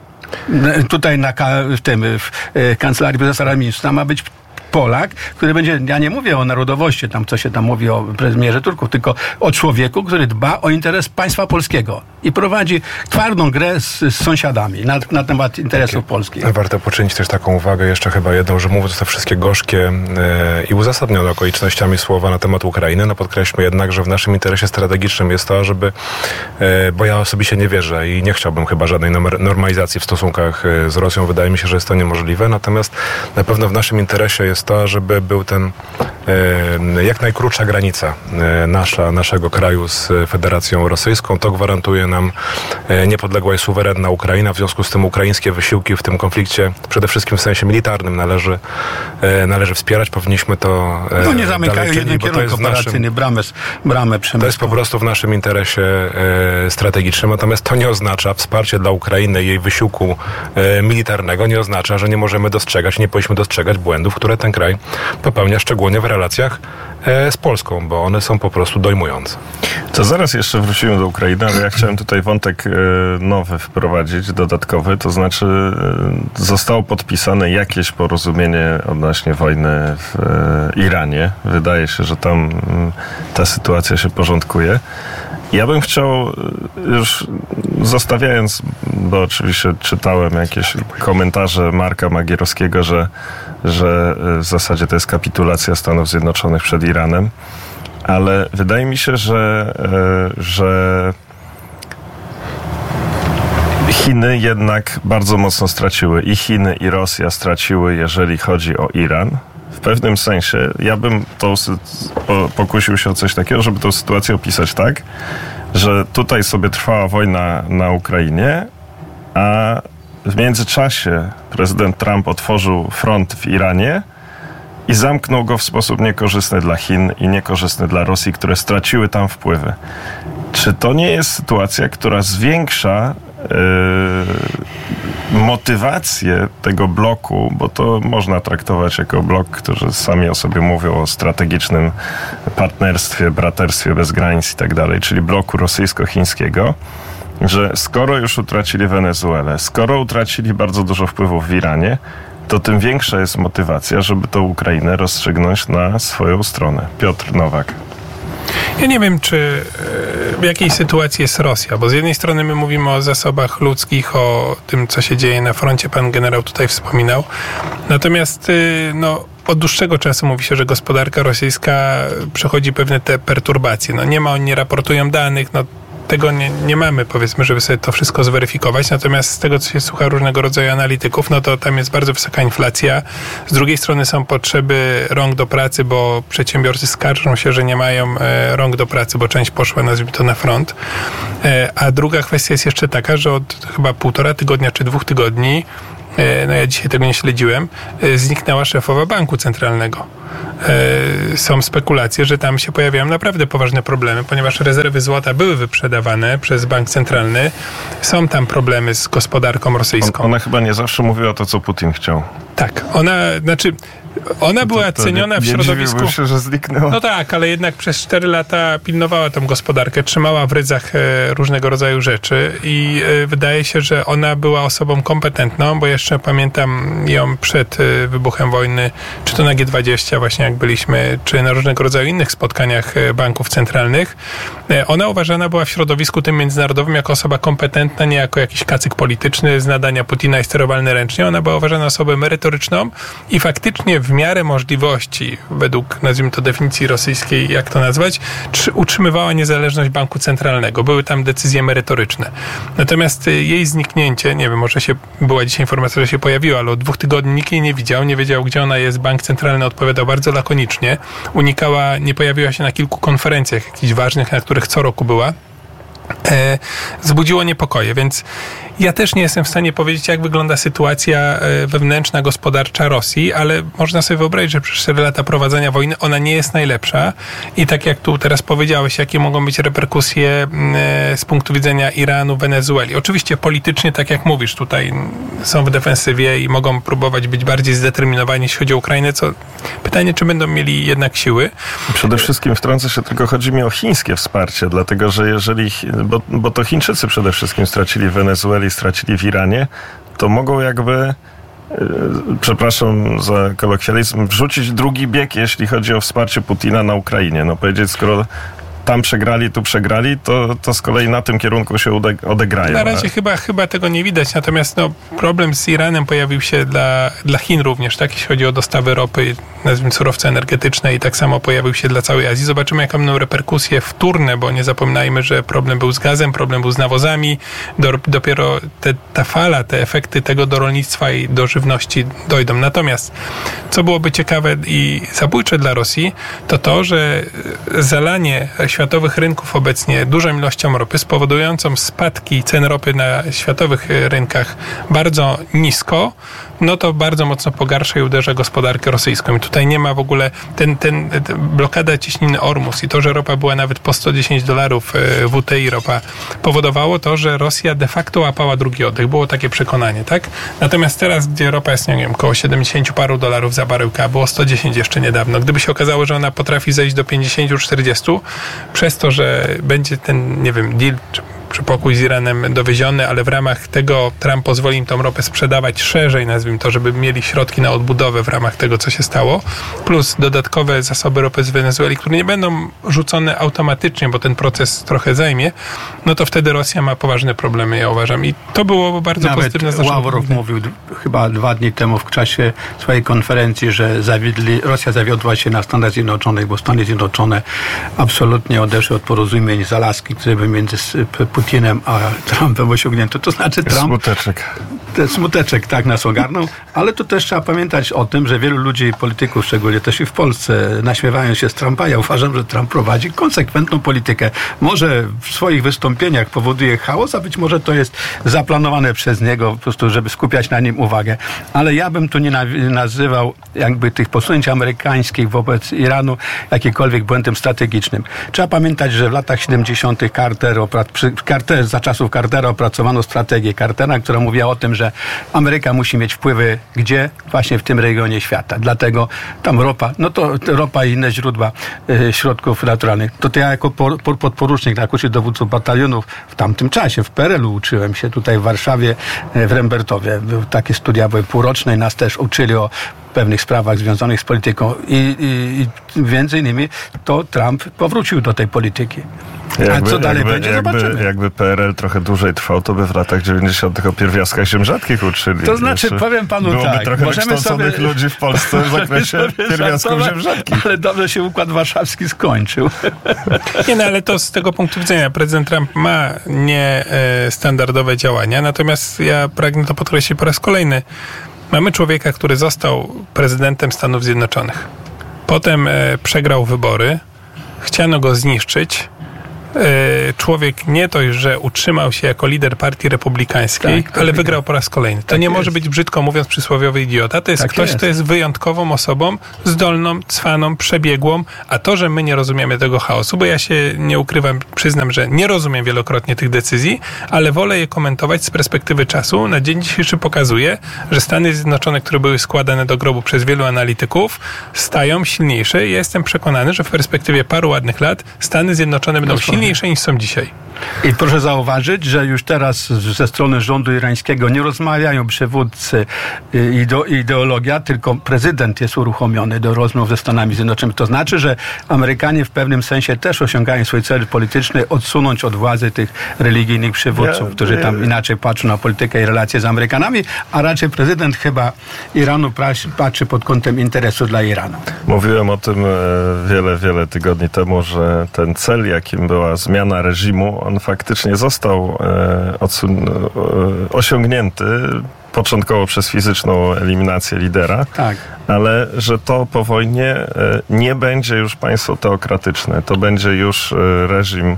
Tutaj na, w tym w Kancelarii Prezesa Rady Ministrów ma być Polak, który będzie, ja nie mówię o narodowości, tam co się tam mówi o premierze Turków, tylko o człowieku, który dba o interes państwa polskiego i prowadzi twardą grę z, z sąsiadami na, na temat interesów Takie, polskich. Warto poczynić też taką uwagę, jeszcze chyba jedną, że mówiąc te wszystkie gorzkie e, i uzasadnione okolicznościami słowa na temat Ukrainy, no podkreślmy jednak, że w naszym interesie strategicznym jest to, żeby, e, bo ja osobiście nie wierzę i nie chciałbym chyba żadnej normalizacji w stosunkach z Rosją, wydaje mi się, że jest to niemożliwe, natomiast na pewno w naszym interesie jest to, żeby był ten e, jak najkrótsza granica e, nasza, naszego kraju z Federacją Rosyjską. To gwarantuje nam e, niepodległa i suwerenna Ukraina. W związku z tym ukraińskie wysiłki w tym konflikcie, przede wszystkim w sensie militarnym, należy, e, należy wspierać. Powinniśmy to e, No nie zamykają jeden kierunek operacyjny, bramę, bramę przemysłową. To jest po prostu w naszym interesie e, strategicznym. Natomiast to nie oznacza, wsparcie dla Ukrainy, jej wysiłku e, militarnego nie oznacza, że nie możemy dostrzegać, nie powinniśmy dostrzegać błędów, które ten kraj popełnia, szczególnie w relacjach e, z Polską, bo one są po prostu dojmujące. To zaraz jeszcze wrócimy do Ukrainy, ale ja chciałem tutaj wątek e, nowy wprowadzić, dodatkowy, to znaczy e, zostało podpisane jakieś porozumienie odnośnie wojny w e, Iranie. Wydaje się, że tam m, ta sytuacja się porządkuje. Ja bym chciał, już zostawiając, bo oczywiście czytałem jakieś komentarze Marka Magierowskiego, że, że w zasadzie to jest kapitulacja Stanów Zjednoczonych przed Iranem, ale wydaje mi się, że, że Chiny jednak bardzo mocno straciły. I Chiny, i Rosja straciły, jeżeli chodzi o Iran. W pewnym sensie ja bym to pokusił się o coś takiego, żeby tę sytuację opisać tak, że tutaj sobie trwała wojna na Ukrainie, a w międzyczasie prezydent Trump otworzył front w Iranie i zamknął go w sposób niekorzystny dla Chin i niekorzystny dla Rosji, które straciły tam wpływy. Czy to nie jest sytuacja, która zwiększa yy, motywację tego bloku, bo to można traktować jako blok, którzy sami o sobie mówią o strategicznym partnerstwie, braterstwie bez granic i tak dalej, czyli bloku rosyjsko-chińskiego, że skoro już utracili Wenezuelę, skoro utracili bardzo dużo wpływów w Iranie, to tym większa jest motywacja, żeby tą Ukrainę rozstrzygnąć na swoją stronę. Piotr Nowak. Ja nie wiem, czy w jakiej sytuacji jest Rosja, bo z jednej strony my mówimy o zasobach ludzkich, o tym, co się dzieje na froncie, pan generał tutaj wspominał. Natomiast no, od dłuższego czasu mówi się, że gospodarka rosyjska przechodzi pewne te perturbacje. No, nie ma, oni nie raportują danych, no tego nie, nie mamy, powiedzmy, żeby sobie to wszystko zweryfikować. Natomiast z tego, co się słucha różnego rodzaju analityków, no to tam jest bardzo wysoka inflacja. Z drugiej strony są potrzeby rąk do pracy, bo przedsiębiorcy skarżą się, że nie mają e, rąk do pracy, bo część poszła, nazwijmy to, na front. E, a druga kwestia jest jeszcze taka, że od chyba półtora tygodnia czy dwóch tygodni, e, no ja dzisiaj tego nie śledziłem, e, zniknęła szefowa banku centralnego. Są spekulacje, że tam się pojawiają naprawdę poważne problemy, ponieważ rezerwy złota były wyprzedawane przez bank centralny. Są tam problemy z gospodarką rosyjską. Ona chyba nie zawsze mówiła to, co Putin chciał. Tak, ona, znaczy, ona była to, to ceniona nie, w środowisku. Nie się, że zniknęła. No tak, ale jednak przez cztery lata pilnowała tą gospodarkę, trzymała w rydzach różnego rodzaju rzeczy i wydaje się, że ona była osobą kompetentną, bo jeszcze pamiętam ją przed wybuchem wojny, czy to na G dwadzieścia właśnie jak byliśmy, czy na różnego rodzaju innych spotkaniach banków centralnych. Ona uważana była w środowisku tym międzynarodowym jako osoba kompetentna, nie jako jakiś kacyk polityczny z nadania Putina i sterowalny ręcznie. Ona była uważana osobą merytoryczną i faktycznie w miarę możliwości, według, nazwijmy to, definicji rosyjskiej, jak to nazwać, utrzymywała niezależność banku centralnego. Były tam decyzje merytoryczne. Natomiast jej zniknięcie, nie wiem, może się była dzisiaj informacja, że się pojawiła, ale od dwóch tygodni nikt jej nie widział, nie wiedział, gdzie ona jest. Bank centralny odpowiadał bardzo lakonicznie. Unikała, nie pojawiła się na kilku konferencjach jakichś ważnych, na których co roku była. E, zbudziło niepokoje, więc ja też nie jestem w stanie powiedzieć, jak wygląda sytuacja wewnętrzna, gospodarcza Rosji, ale można sobie wyobrazić, że przez cztery lata prowadzenia wojny ona nie jest najlepsza i tak jak tu teraz powiedziałeś, jakie mogą być reperkusje z punktu widzenia Iranu, Wenezueli. Oczywiście politycznie, tak jak mówisz, tutaj są w defensywie i mogą próbować być bardziej zdeterminowani, jeśli chodzi o Ukrainę, co pytanie, czy będą mieli jednak siły. Przede wszystkim wtrącę się, tylko chodzi mi o chińskie wsparcie, dlatego, że jeżeli, bo, bo to Chińczycy przede wszystkim stracili w Wenezueli, stracili w Iranie, to mogą jakby, przepraszam za kolokwializm, wrzucić drugi bieg, jeśli chodzi o wsparcie Putina na Ukrainie. No powiedzieć, skoro tam przegrali, tu przegrali, to, to z kolei na tym kierunku się odegrają. Na razie chyba, chyba tego nie widać, natomiast no, problem z Iranem pojawił się dla, dla Chin również, tak? Jeśli chodzi o dostawy ropy, nazwijmy surowce energetyczne i tak samo pojawił się dla całej Azji. Zobaczymy, jaką będą reperkusje wtórne, bo nie zapominajmy, że problem był z gazem, problem był z nawozami. Do, dopiero te, ta fala, te efekty tego do rolnictwa i do żywności dojdą. Natomiast, co byłoby ciekawe i zabójcze dla Rosji, to to, że zalanie światowych rynków obecnie dużą ilością ropy, spowodującą spadki cen ropy na światowych rynkach bardzo nisko, no to bardzo mocno pogarsza i uderza gospodarkę rosyjską. I tutaj nie ma w ogóle ten, ten, ten blokada cieśniny Ormus i to, że ropa była nawet po sto dziesięć dolarów W T I ropa, powodowało to, że Rosja de facto łapała drugi oddech. Było takie przekonanie, tak? Natomiast teraz, gdzie ropa jest, nie wiem, około siedemdziesiąt paru dolarów za baryłkę, było sto dziesięć jeszcze niedawno. Gdyby się okazało, że ona potrafi zejść do pięćdziesiąt czterdzieści, przez to, że będzie ten, nie wiem, deal czy, czy pokój z Iranem dowieziony, ale w ramach tego Trump pozwoli im tą ropę sprzedawać szerzej, nazwijmy to, żeby mieli środki na odbudowę w ramach tego, co się stało, plus dodatkowe zasoby ropy z Wenezueli, które nie będą rzucone automatycznie, bo ten proces trochę zajmie, no to wtedy Rosja ma poważne problemy, ja uważam. I to było bardzo Nawet pozytywne znaczenie. Ławrow mówił d- chyba dwa dni temu w czasie swojej konferencji, że zawiedli, Rosja zawiodła się na Stanach Zjednoczonych, bo Stany Zjednoczone absolutnie odeszły od porozumień z Alaski, które by między Putinem a Trumpem osiągnięto. To znaczy Trump... Smuteczek. Ten smuteczek tak nas ogarnął, ale to też trzeba pamiętać o tym, że wielu ludzi i polityków, szczególnie też i w Polsce, naśmiewają się z Trumpa. Ja uważam, że Trump prowadzi konsekwentną politykę. Może w swoich wystąpieniach powoduje chaos, a być może to jest zaplanowane przez niego, po prostu, żeby skupiać na nim uwagę. Ale ja bym tu nie nazywał jakby tych posunięć amerykańskich wobec Iranu jakimkolwiek błędem strategicznym. Trzeba pamiętać, że w latach siedemdziesiątych Carter, Carter, za czasów Cartera opracowano strategię Cartera, która mówiła o tym, że Ameryka musi mieć wpływy gdzie? Właśnie w tym regionie świata. Dlatego tam ropa, no to ropa i inne źródła y, środków naturalnych. To, to ja jako por, por, podporucznik, jak uczył dowódców batalionów w tamtym czasie, w P R L-u uczyłem się tutaj w Warszawie, y, w Rembertowie. Był, takie studia były półroczne i nas też uczyli o pewnych sprawach związanych z polityką i, i, i między innymi to Trump powrócił do tej polityki. Jakby, A co dalej jakby, będzie, jakby, zobaczymy. Jakby P R L trochę dłużej trwał, to by w latach dziewięćdziesiątych o pierwiastkach ziem rzadkich uczyli. To znaczy, Jeszcze powiem panu byłoby tak. trochę Możemy wykształconych sobie, ludzi w Polsce w zakresie pierwiastków ziem rzadkich. Ale dobrze się Układ Warszawski skończył. Nie, no ale to z tego punktu widzenia prezydent Trump ma niestandardowe działania, natomiast ja pragnę to podkreślić po raz kolejny. Mamy człowieka, który został prezydentem Stanów Zjednoczonych. Potem e, przegrał wybory, chciano go zniszczyć. Człowiek nie dość, że utrzymał się jako lider partii republikańskiej, tak, ale wygrał po raz kolejny. To tak nie jest. Może być, brzydko mówiąc, przysłowiowy idiota. To jest tak ktoś, jest. kto jest wyjątkową osobą, zdolną, cwaną, przebiegłą, a to, że my nie rozumiemy tego chaosu, bo ja się nie ukrywam, przyznam, że nie rozumiem wielokrotnie tych decyzji, ale wolę je komentować z perspektywy czasu. Na dzień dzisiejszy pokazuje, że Stany Zjednoczone, które były składane do grobu przez wielu analityków, stają silniejsze i ja jestem przekonany, że w perspektywie paru ładnych lat Stany Zjednoczone będą silniejsze silniejsze niż są dzisiaj. I proszę zauważyć, że już teraz ze strony rządu irańskiego nie rozmawiają przywódcy i ideologia, tylko prezydent jest uruchomiony do rozmów ze Stanami Zjednoczonymi. To znaczy, że Amerykanie w pewnym sensie też osiągają swój cel polityczny, odsunąć od władzy tych religijnych przywódców, ja, którzy tam ja, inaczej patrzą na politykę i relacje z Amerykanami, a raczej prezydent chyba Iranu patrzy pod kątem interesu dla Iranu. Mówiłem o tym wiele, wiele tygodni temu, że ten cel, jakim była zmiana reżimu, on faktycznie został e, odsun- e, osiągnięty początkowo przez fizyczną eliminację lidera, tak. Ale że to po wojnie e, nie będzie już państwo teokratyczne, to będzie już e, reżim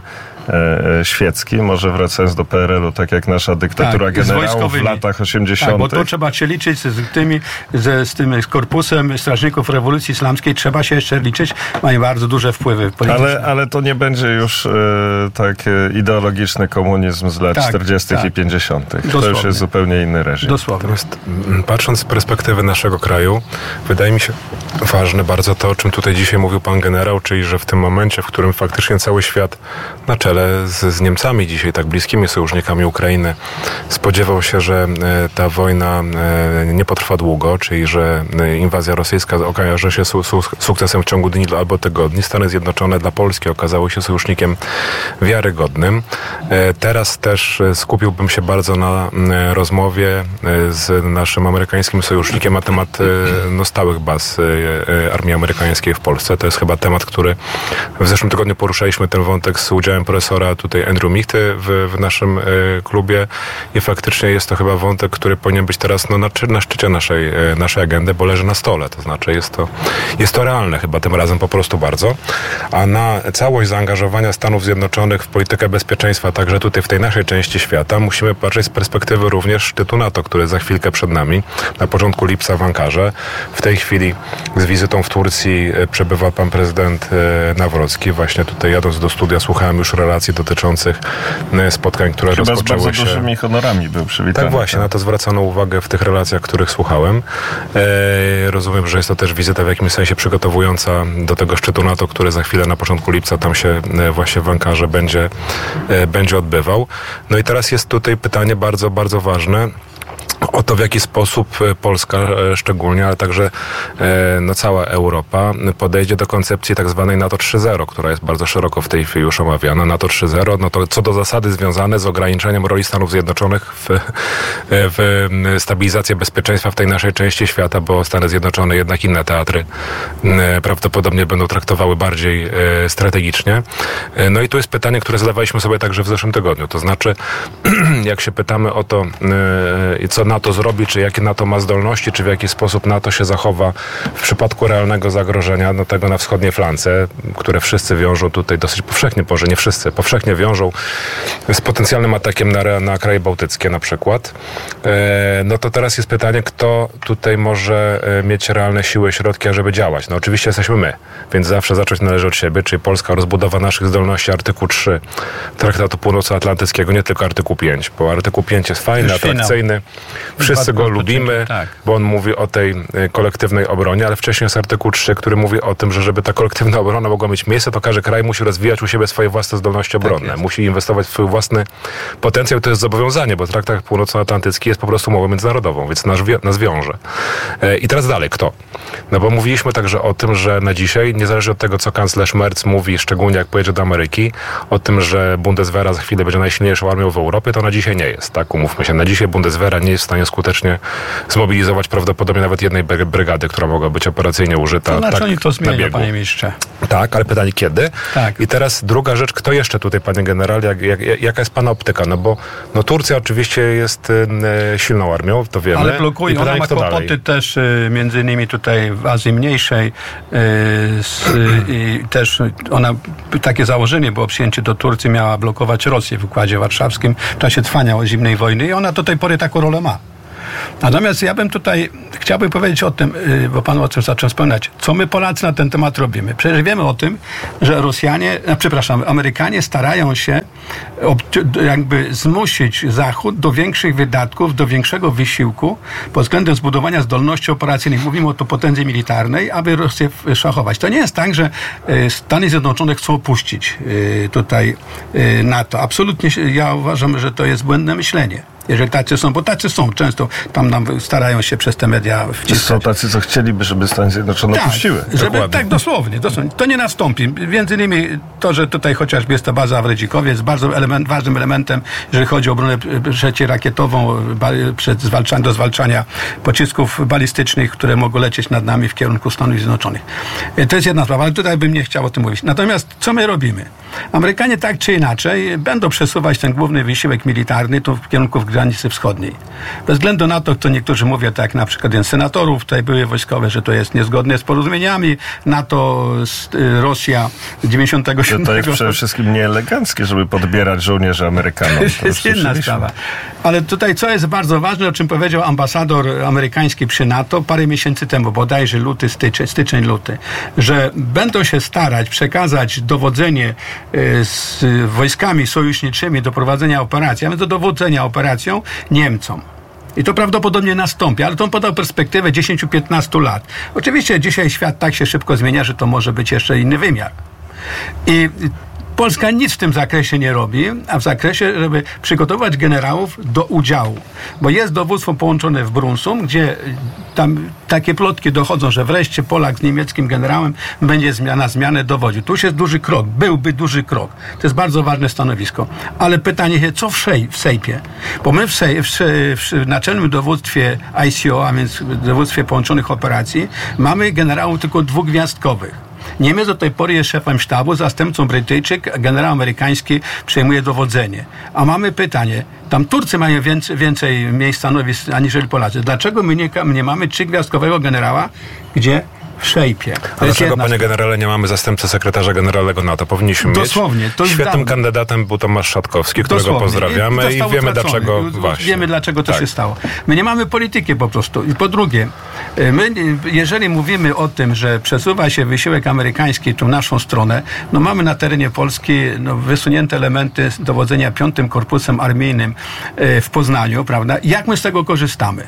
e, świecki, może wracając do P R L-u, tak jak nasza dyktatura tak, generałów w latach osiemdziesiątych. Tak, bo to trzeba się liczyć z tymi, z, z tym korpusem strażników rewolucji islamskiej, trzeba się jeszcze liczyć, mają bardzo duże wpływy polityczne. Ale, ale to nie będzie już e, tak ideologiczny komunizm z lat tak, czterdziestych tak. i pięćdziesiątych. Dosłownie. To już jest zupełnie inny reżim. Dosłownie. Natomiast patrząc z perspektywy naszego kraju, wydaje mi się ważne bardzo to, o czym tutaj dzisiaj mówił pan generał, czyli że w tym momencie, w którym faktycznie cały świat na czele z, z Niemcami dzisiaj, tak bliskimi sojusznikami Ukrainy, spodziewał się, że e, ta wojna e, nie potrwa długo, czyli że e, inwazja rosyjska okaże się su, su, sukcesem w ciągu dni albo tygodni. Stany Zjednoczone dla Polski okazały się sojusznikiem wiarygodnym. E, teraz też skupiłbym się bardzo na e, rozmowie e, z naszym amerykańskim sojusznikiem na temat e, no, stałych baz e, armii amerykańskiej w Polsce. To jest chyba temat, który w zeszłym tygodniu poruszaliśmy ten wątek z udziałem profesora tutaj Andrew Michty w, w naszym e, klubie i faktycznie jest to chyba wątek, który powinien być teraz no, na, na szczycie naszej, e, naszej agendy, bo leży na stole. To znaczy jest to, jest to realne chyba tym razem po prostu bardzo. A na całość zaangażowania Stanów Zjednoczonych w politykę bezpieczeństwa, także tutaj w tej naszej części świata, musimy patrzeć z perspektywy również szczytu NATO, który za chwilkę przed nami, na początku lipca w Ankarze. W tej chwili z wizytą w Turcji przebywa pan prezydent Nawrocki. Właśnie tutaj jadąc do studia słuchałem już relacji dotyczących spotkań, które Chyba rozpoczęły z bardzo się... dużymi honorami był przywitany. Tak właśnie, na to zwracano uwagę w tych relacjach, których słuchałem. E, rozumiem, że jest to też wizyta w jakimś sensie przygotowująca do tego szczytu NATO, który za chwilę na początku lipca tam się właśnie w Ankarze będzie, e, będzie odbywał. No i teraz jest tutaj pytanie bardzo, bardzo ważne o to, w jaki sposób Polska szczególnie, ale także no, cała Europa podejdzie do koncepcji tak zwanej NATO trzy zero, która jest bardzo szeroko w tej chwili już omawiana. NATO trzy zero, no to co do zasady związane z ograniczeniem roli Stanów Zjednoczonych w, w stabilizacji bezpieczeństwa w tej naszej części świata, bo Stany Zjednoczone jednak inne teatry prawdopodobnie będą traktowały bardziej strategicznie. No i tu jest pytanie, które zadawaliśmy sobie także w zeszłym tygodniu. To znaczy, jak się pytamy o to, co NATO NATO zrobi, czy jakie NATO ma zdolności, czy w jaki sposób NATO się zachowa w przypadku realnego zagrożenia, no tego na wschodniej flance, które wszyscy wiążą tutaj dosyć powszechnie, może nie wszyscy, powszechnie wiążą z potencjalnym atakiem na, na kraje bałtyckie na przykład. E, no to teraz jest pytanie, kto tutaj może mieć realne siły, środki, żeby działać. No oczywiście jesteśmy my, więc zawsze zacząć należy od siebie, czyli Polska, rozbudowa naszych zdolności, artykuł trzy Traktatu Północnoatlantyckiego, nie tylko artykuł pięć, bo artykuł pięć jest fajny, atrakcyjny, wszyscy go lubimy, tak, bo on mówi o tej kolektywnej obronie, ale wcześniej jest artykuł trzy, który mówi o tym, że żeby ta kolektywna obrona mogła mieć miejsce, to każdy kraj musi rozwijać u siebie swoje własne zdolności obronne, tak musi inwestować w swój własny potencjał, to jest zobowiązanie, bo Traktat Północnoatlantycki jest po prostu umową międzynarodową, więc nas, nas wiąże. I teraz dalej, kto? No bo mówiliśmy także o tym, że na dzisiaj, niezależnie od tego, co kanclerz Merz mówi, szczególnie jak pojedzie do Ameryki, o tym, że Bundeswehra za chwilę będzie najsilniejszą armią w Europie, to na dzisiaj nie jest, tak? Umówmy się, na dzisiaj Bundeswehra nie jest w stanie skutecznie zmobilizować prawdopodobnie nawet jednej brygady, która mogła być operacyjnie użyta. To znaczy tak, oni to zmienią, panie ministrze. Tak, ale pytanie kiedy? Tak. I teraz druga rzecz, kto jeszcze tutaj, panie generale, jak, jak, jaka jest pana optyka? No bo no Turcja oczywiście jest e, silną armią, to wiemy. Ale blokuje, pytanie, ona ma kłopoty dalej. Też e, między innymi tutaj w Azji Mniejszej e, z, e, i też ona, takie założenie było przyjęcie do Turcji, miała blokować Rosję w Układzie Warszawskim w czasie trwania zimnej wojny i ona do tej pory taką rolę ma. Natomiast ja bym tutaj chciałbym powiedzieć o tym, bo pan o tym zaczął wspominać, co my Polacy na ten temat robimy. Przecież wiemy o tym, że Rosjanie, no, przepraszam, Amerykanie starają się jakby zmusić Zachód do większych wydatków, do większego wysiłku pod względem zbudowania zdolności operacyjnych. Mówimy o to potędze militarnej, aby Rosję szachować. To nie jest tak, że Stany Zjednoczone chcą opuścić tutaj NATO. Absolutnie ja uważam, że to jest błędne myślenie. Jeżeli tacy są, bo tacy są, często tam nam starają się przez te media wciskać. Są tacy, co chcieliby, żeby Stany Zjednoczone tak, puściły. Żeby, tak, dosłownie, dosłownie. To nie nastąpi. Między innymi to, że tutaj chociażby jest ta baza w Redzikowie, jest bardzo element, ważnym elementem, jeżeli chodzi o obronę przeciwrakietową przed zwalczaniem, do zwalczania pocisków balistycznych, które mogą lecieć nad nami w kierunku Stanów Zjednoczonych. To jest jedna sprawa, ale tutaj bym nie chciał o tym mówić. Natomiast co my robimy? Amerykanie tak czy inaczej będą przesuwać ten główny wysiłek militarny tu w kierunku granicy wschodniej. Bez względu na to, co niektórzy mówią, tak jak na przykład jeden z senatorów tutaj były wojskowe, że to jest niezgodne z porozumieniami NATO, Rosja dziewięćdziesiątego siódmego. To jest przede wszystkim nieeleganckie, żeby podbierać żołnierzy Amerykanom. To jest inna sprawa. Ale tutaj co jest bardzo ważne, o czym powiedział ambasador amerykański przy NATO parę miesięcy temu, bodajże luty, styczeń, styczeń, luty, że będą się starać przekazać dowodzenie z wojskami sojuszniczymi do prowadzenia operacji, a więc do dowodzenia operacją Niemcom. I to prawdopodobnie nastąpi, ale to on podał perspektywę dziesięć do piętnastu lat. Oczywiście dzisiaj świat tak się szybko zmienia, że to może być jeszcze inny wymiar. I Polska nic w tym zakresie nie robi, a w zakresie, żeby przygotować generałów do udziału. Bo jest dowództwo połączone w Brunsum, gdzie tam takie plotki dochodzą, że wreszcie Polak z niemieckim generałem będzie zmiana, zmianę dowodził. Tu już jest duży krok, byłby duży krok. To jest bardzo ważne stanowisko. Ale pytanie jest, co w, szej, w Sejpie? Bo my w, sej, w, w naczelnym dowództwie I C O, a więc w dowództwie połączonych operacji, mamy generałów tylko dwugwiazdkowych. Niemiec do tej pory jest szefem sztabu, zastępcą Brytyjczyk, generał amerykański przejmuje dowodzenie. A mamy pytanie, tam Turcy mają więcej, więcej miejsc stanowisk aniżeli Polacy. Dlaczego my nie, nie mamy trzygwiazdkowego generała, gdzie w Szejpie? A dlaczego, panie generale, nie mamy zastępcy sekretarza generalnego NATO? Powinniśmy Dosłownie, mieć. To Świetnym dawno. kandydatem był Tomasz Szatkowski, którego Dosłownie. pozdrawiamy i, i wiemy dlaczego właśnie. Wiemy dlaczego to tak. się stało. My nie mamy polityki po prostu. I po drugie, my, jeżeli mówimy o tym, że przesuwa się wysiłek amerykański tu w naszą stronę, no mamy na terenie Polski no, wysunięte elementy dowodzenia piątym Korpusem Armijnym w Poznaniu, prawda? Jak my z tego korzystamy?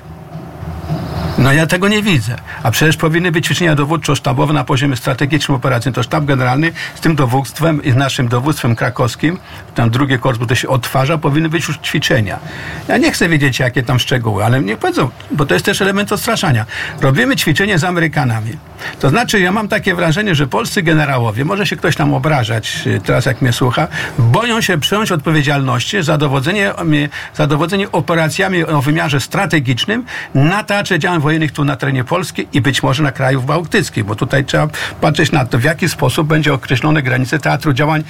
No ja tego nie widzę. A przecież powinny być ćwiczenia dowódczo-sztabowe na poziomie strategicznym, operacyjnym. To sztab generalny z tym dowództwem i z naszym dowództwem krakowskim, tam drugi korpus to się odtwarza, powinny być już ćwiczenia. Ja nie chcę wiedzieć, jakie tam szczegóły, ale nie powiedzą, bo to jest też element odstraszania. Robimy ćwiczenie z Amerykanami. To znaczy, ja mam takie wrażenie, że polscy generałowie, może się ktoś tam obrażać, teraz jak mnie słucha, boją się przejąć odpowiedzialności za dowodzenie, za dowodzenie operacjami o wymiarze strategicznym na teatrze działań wojennych tu na terenie Polski i być może na krajów bałtyckich, bo tutaj trzeba patrzeć na to, w jaki sposób będzie określone granice teatru działań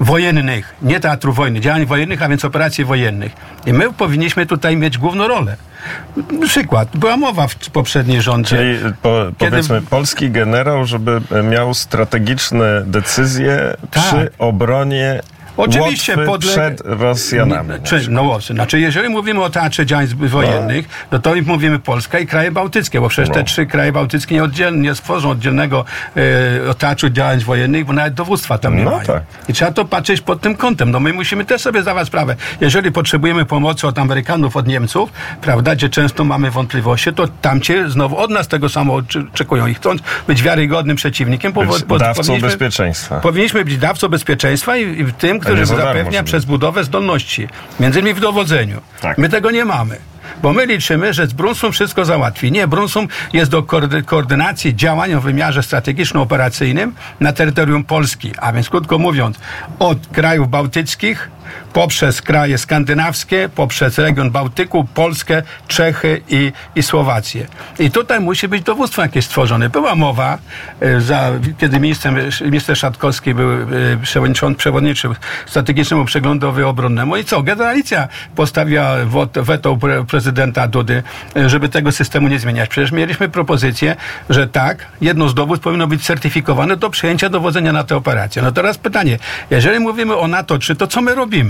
wojennych, nie teatru wojny, działań wojennych, a więc operacji wojennych. I my powinniśmy tutaj mieć główną rolę. Przykład. Była mowa w poprzedniej rządzie. Czyli po, kiedy... powiedzmy polski generał, żeby miał strategiczne decyzje tak. przy obronie Oczywiście podle... przed Rosjanami. Czy, no, znaczy, jeżeli mówimy o teatrze działań wojennych, no. no to mówimy Polska i kraje bałtyckie, bo przecież no. te trzy kraje bałtyckie nie, oddzielnie, nie stworzą oddzielnego e, teatru działań wojennych, bo nawet dowództwa tam nie no mają. Tak. I trzeba to patrzeć pod tym kątem. No my musimy też sobie zdawać sprawę. Jeżeli potrzebujemy pomocy od Amerykanów, od Niemców, prawda, gdzie często mamy wątpliwości, to tamcie znowu od nas tego samo oczekują i chcąc być wiarygodnym przeciwnikiem, być po, dawcą bezpieczeństwa. Powinniśmy być dawcą bezpieczeństwa i, i w tym, który zapewnia przez budowę zdolności, między innymi w dowodzeniu. Tak. My tego nie mamy. Bo my liczymy, że z Brunsum wszystko załatwi. Nie, Brunsum jest do koordynacji działań o wymiarze strategiczno-operacyjnym na terytorium Polski. A więc krótko mówiąc, od krajów bałtyckich poprzez kraje skandynawskie, poprzez region Bałtyku, Polskę, Czechy i, i Słowację. I tutaj musi być dowództwo jakieś stworzone. Była mowa, za, kiedy minister, minister Szatkowski był przewodniczący, przewodniczy strategicznemu przeglądowi obronnemu. I co? Generalicja postawiła weto prezydenta Dudy, żeby tego systemu nie zmieniać. Przecież mieliśmy propozycję, że tak, jedno z dowód powinno być certyfikowane do przejęcia dowodzenia na tę operację. No teraz pytanie, jeżeli mówimy o NATO trzy, to co my robimy?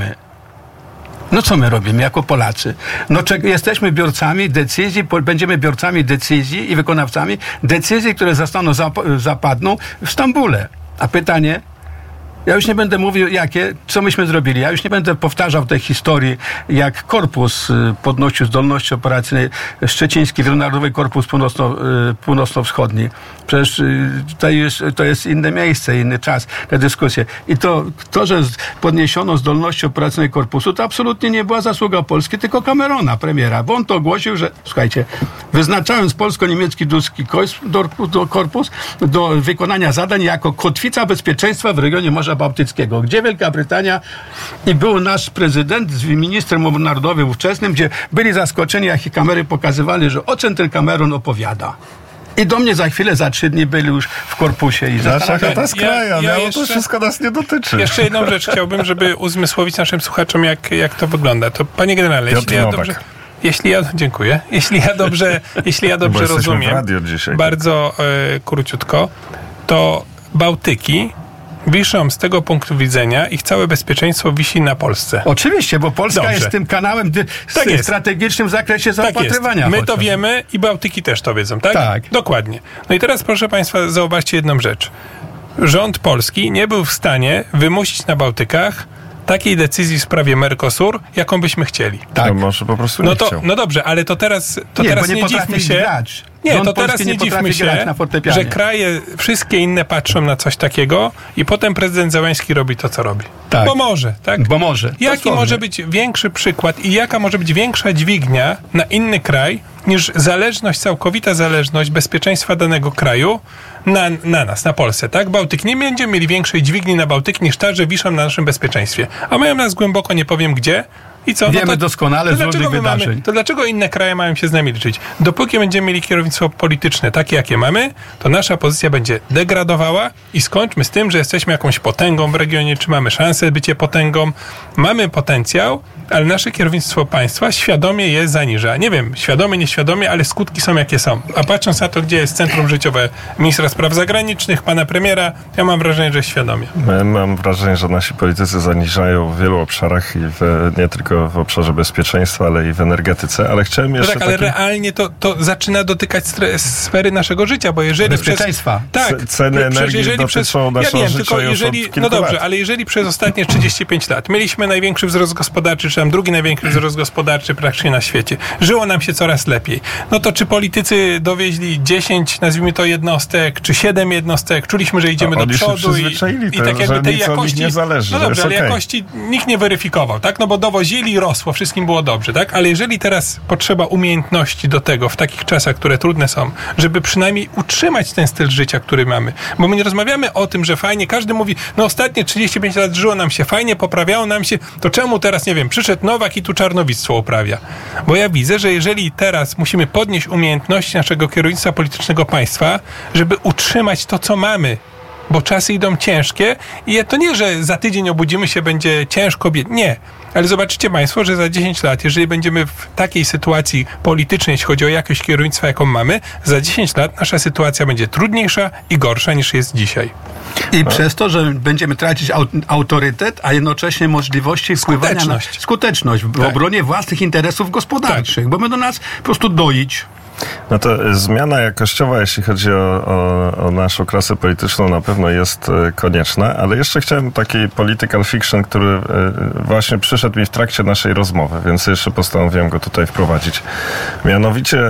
No co my robimy jako Polacy? No czy jesteśmy biorcami decyzji, będziemy biorcami decyzji i wykonawcami decyzji, które zostaną, zap- zapadną w Stambule. A pytanie, ja już nie będę mówił, jakie, co myśmy zrobili. Ja już nie będę powtarzał tej historii, jak korpus podnosił zdolności operacyjnej szczeciński, Wielonarodowy Korpus Północno, Północno-Wschodni. Przecież tutaj jest, to jest inne miejsce, inny czas na dyskusję. I to, to, że podniesiono zdolności operacyjnej korpusu, to absolutnie nie była zasługa Polski, tylko Camerona, premiera. Bo on to ogłosił, że, słuchajcie, wyznaczając polsko-niemiecki duski korpus do wykonania zadań jako kotwica bezpieczeństwa w regionie Morza Bałtyckiego, gdzie Wielka Brytania i był nasz prezydent z ministrem obrony narodowej ówczesnym, gdzie byli zaskoczeni, jak i kamery pokazywali, że o czym ten Cameron opowiada. I do mnie za chwilę, za trzy dni byli już w korpusie. I Nasza to jest kraja, ja, ja miało jeszcze, to wszystko nas nie dotyczy. Jeszcze jedną rzecz chciałbym, żeby uzmysłowić naszym słuchaczom, jak, jak to wygląda. To panie generale, jeśli ja dobrze... Jeśli ja, dziękuję. Jeśli ja dobrze, jeśli ja dobrze rozumiem, bardzo y, króciutko, to Bałtyki wiszą z tego punktu widzenia, ich całe bezpieczeństwo wisi na Polsce. Oczywiście, bo Polska Dobrze. jest tym kanałem dy- tak jest. strategicznym w zakresie zaopatrywania. Tak My to wiemy i Bałtyki też to wiedzą, tak? Tak. Dokładnie. No i teraz, proszę Państwa, zauważcie jedną rzecz. Rząd polski nie był w stanie wymusić na Bałtykach takiej decyzji w sprawie Mercosur, jaką byśmy chcieli. Tak. No może po prostu nie no to, chciał. No dobrze, ale to teraz, to nie, teraz nie, nie dziwmy się. Grać. Nie, Rząd to teraz Polski nie, nie dziwmy się, że kraje, wszystkie inne patrzą na coś takiego i potem prezydent Zełenski robi to, co robi. Tak. Bo może, tak? Bo może. Jaki może być większy przykład i jaka może być większa dźwignia na inny kraj niż zależność, całkowita zależność bezpieczeństwa danego kraju na, na nas, na Polsce, tak? Bałtyk nie będziemy mieli większej dźwigni na Bałtyk niż ta, że wiszą na naszym bezpieczeństwie. A mają nas głęboko, nie powiem gdzie. I co? Wiemy no to, doskonale z różnych wydarzeń. Mamy, to dlaczego inne kraje mają się z nami liczyć? Dopóki będziemy mieli kierownictwo polityczne takie, jakie mamy, to nasza pozycja będzie degradowała i skończmy z tym, że jesteśmy jakąś potęgą w regionie, czy mamy szansę bycie potęgą. Mamy potencjał, ale nasze kierownictwo państwa świadomie je zaniża. Nie wiem, świadomie, nieświadomie, ale skutki są jakie są. A patrząc na to, gdzie jest centrum życiowe ministra spraw zagranicznych, pana premiera, ja mam wrażenie, że świadomie. Mam wrażenie, że nasi politycy zaniżają w wielu obszarach i w, nie tylko w obszarze bezpieczeństwa, ale i w energetyce, ale chciałem jeszcze... No tak, ale taki... realnie to, to zaczyna dotykać sfery naszego życia, bo jeżeli... Bezpieczeństwa. Przez, tak. C- ceny energii jeżeli dotyczą przez, naszego ja wiem, życia tylko już jeżeli, od kilku No dobrze, lat. ale jeżeli przez ostatnie trzydzieści pięć lat mieliśmy największy wzrost gospodarczy, czy tam drugi największy wzrost gospodarczy praktycznie na świecie, żyło nam się coraz lepiej, no to czy politycy dowieźli dziesięć, nazwijmy to jednostek, czy siedem jednostek, czuliśmy, że idziemy A do przodu i, i i tak jakby tej jakości... Nie zależy, no dobrze, ale okay. jakości nikt nie weryfikował, tak? No bo dowozili, rosło, wszystkim było dobrze, tak? Ale jeżeli teraz potrzeba umiejętności do tego w takich czasach, które trudne są, żeby przynajmniej utrzymać ten styl życia, który mamy, bo my nie rozmawiamy o tym, że fajnie, każdy mówi, no ostatnie trzydzieści pięć lat żyło nam się fajnie, poprawiało nam się, to czemu teraz, nie wiem, przyszedł Nowak i tu czarnowictwo uprawia? Bo ja widzę, że jeżeli teraz musimy podnieść umiejętności naszego kierownictwa politycznego państwa, żeby utrzymać to, co mamy, bo czasy idą ciężkie i to nie, że za tydzień obudzimy się, będzie ciężko, biednie. Nie. Ale zobaczycie państwo, że za dziesięć lat, jeżeli będziemy w takiej sytuacji politycznej, jeśli chodzi o jakość kierownictwa, jaką mamy, za dziesięć lat nasza sytuacja będzie trudniejsza i gorsza niż jest dzisiaj. I no. przez to, że będziemy tracić autorytet, a jednocześnie możliwości wpływania skuteczność. na skuteczność w tak. obronie własnych interesów gospodarczych, tak. bo będą nas po prostu doić. No to zmiana jakościowa, jeśli chodzi o, o, o naszą klasę polityczną, na pewno jest konieczna, ale jeszcze chciałem taki political fiction, który właśnie przyszedł mi w trakcie naszej rozmowy, więc jeszcze postanowiłem go tutaj wprowadzić. Mianowicie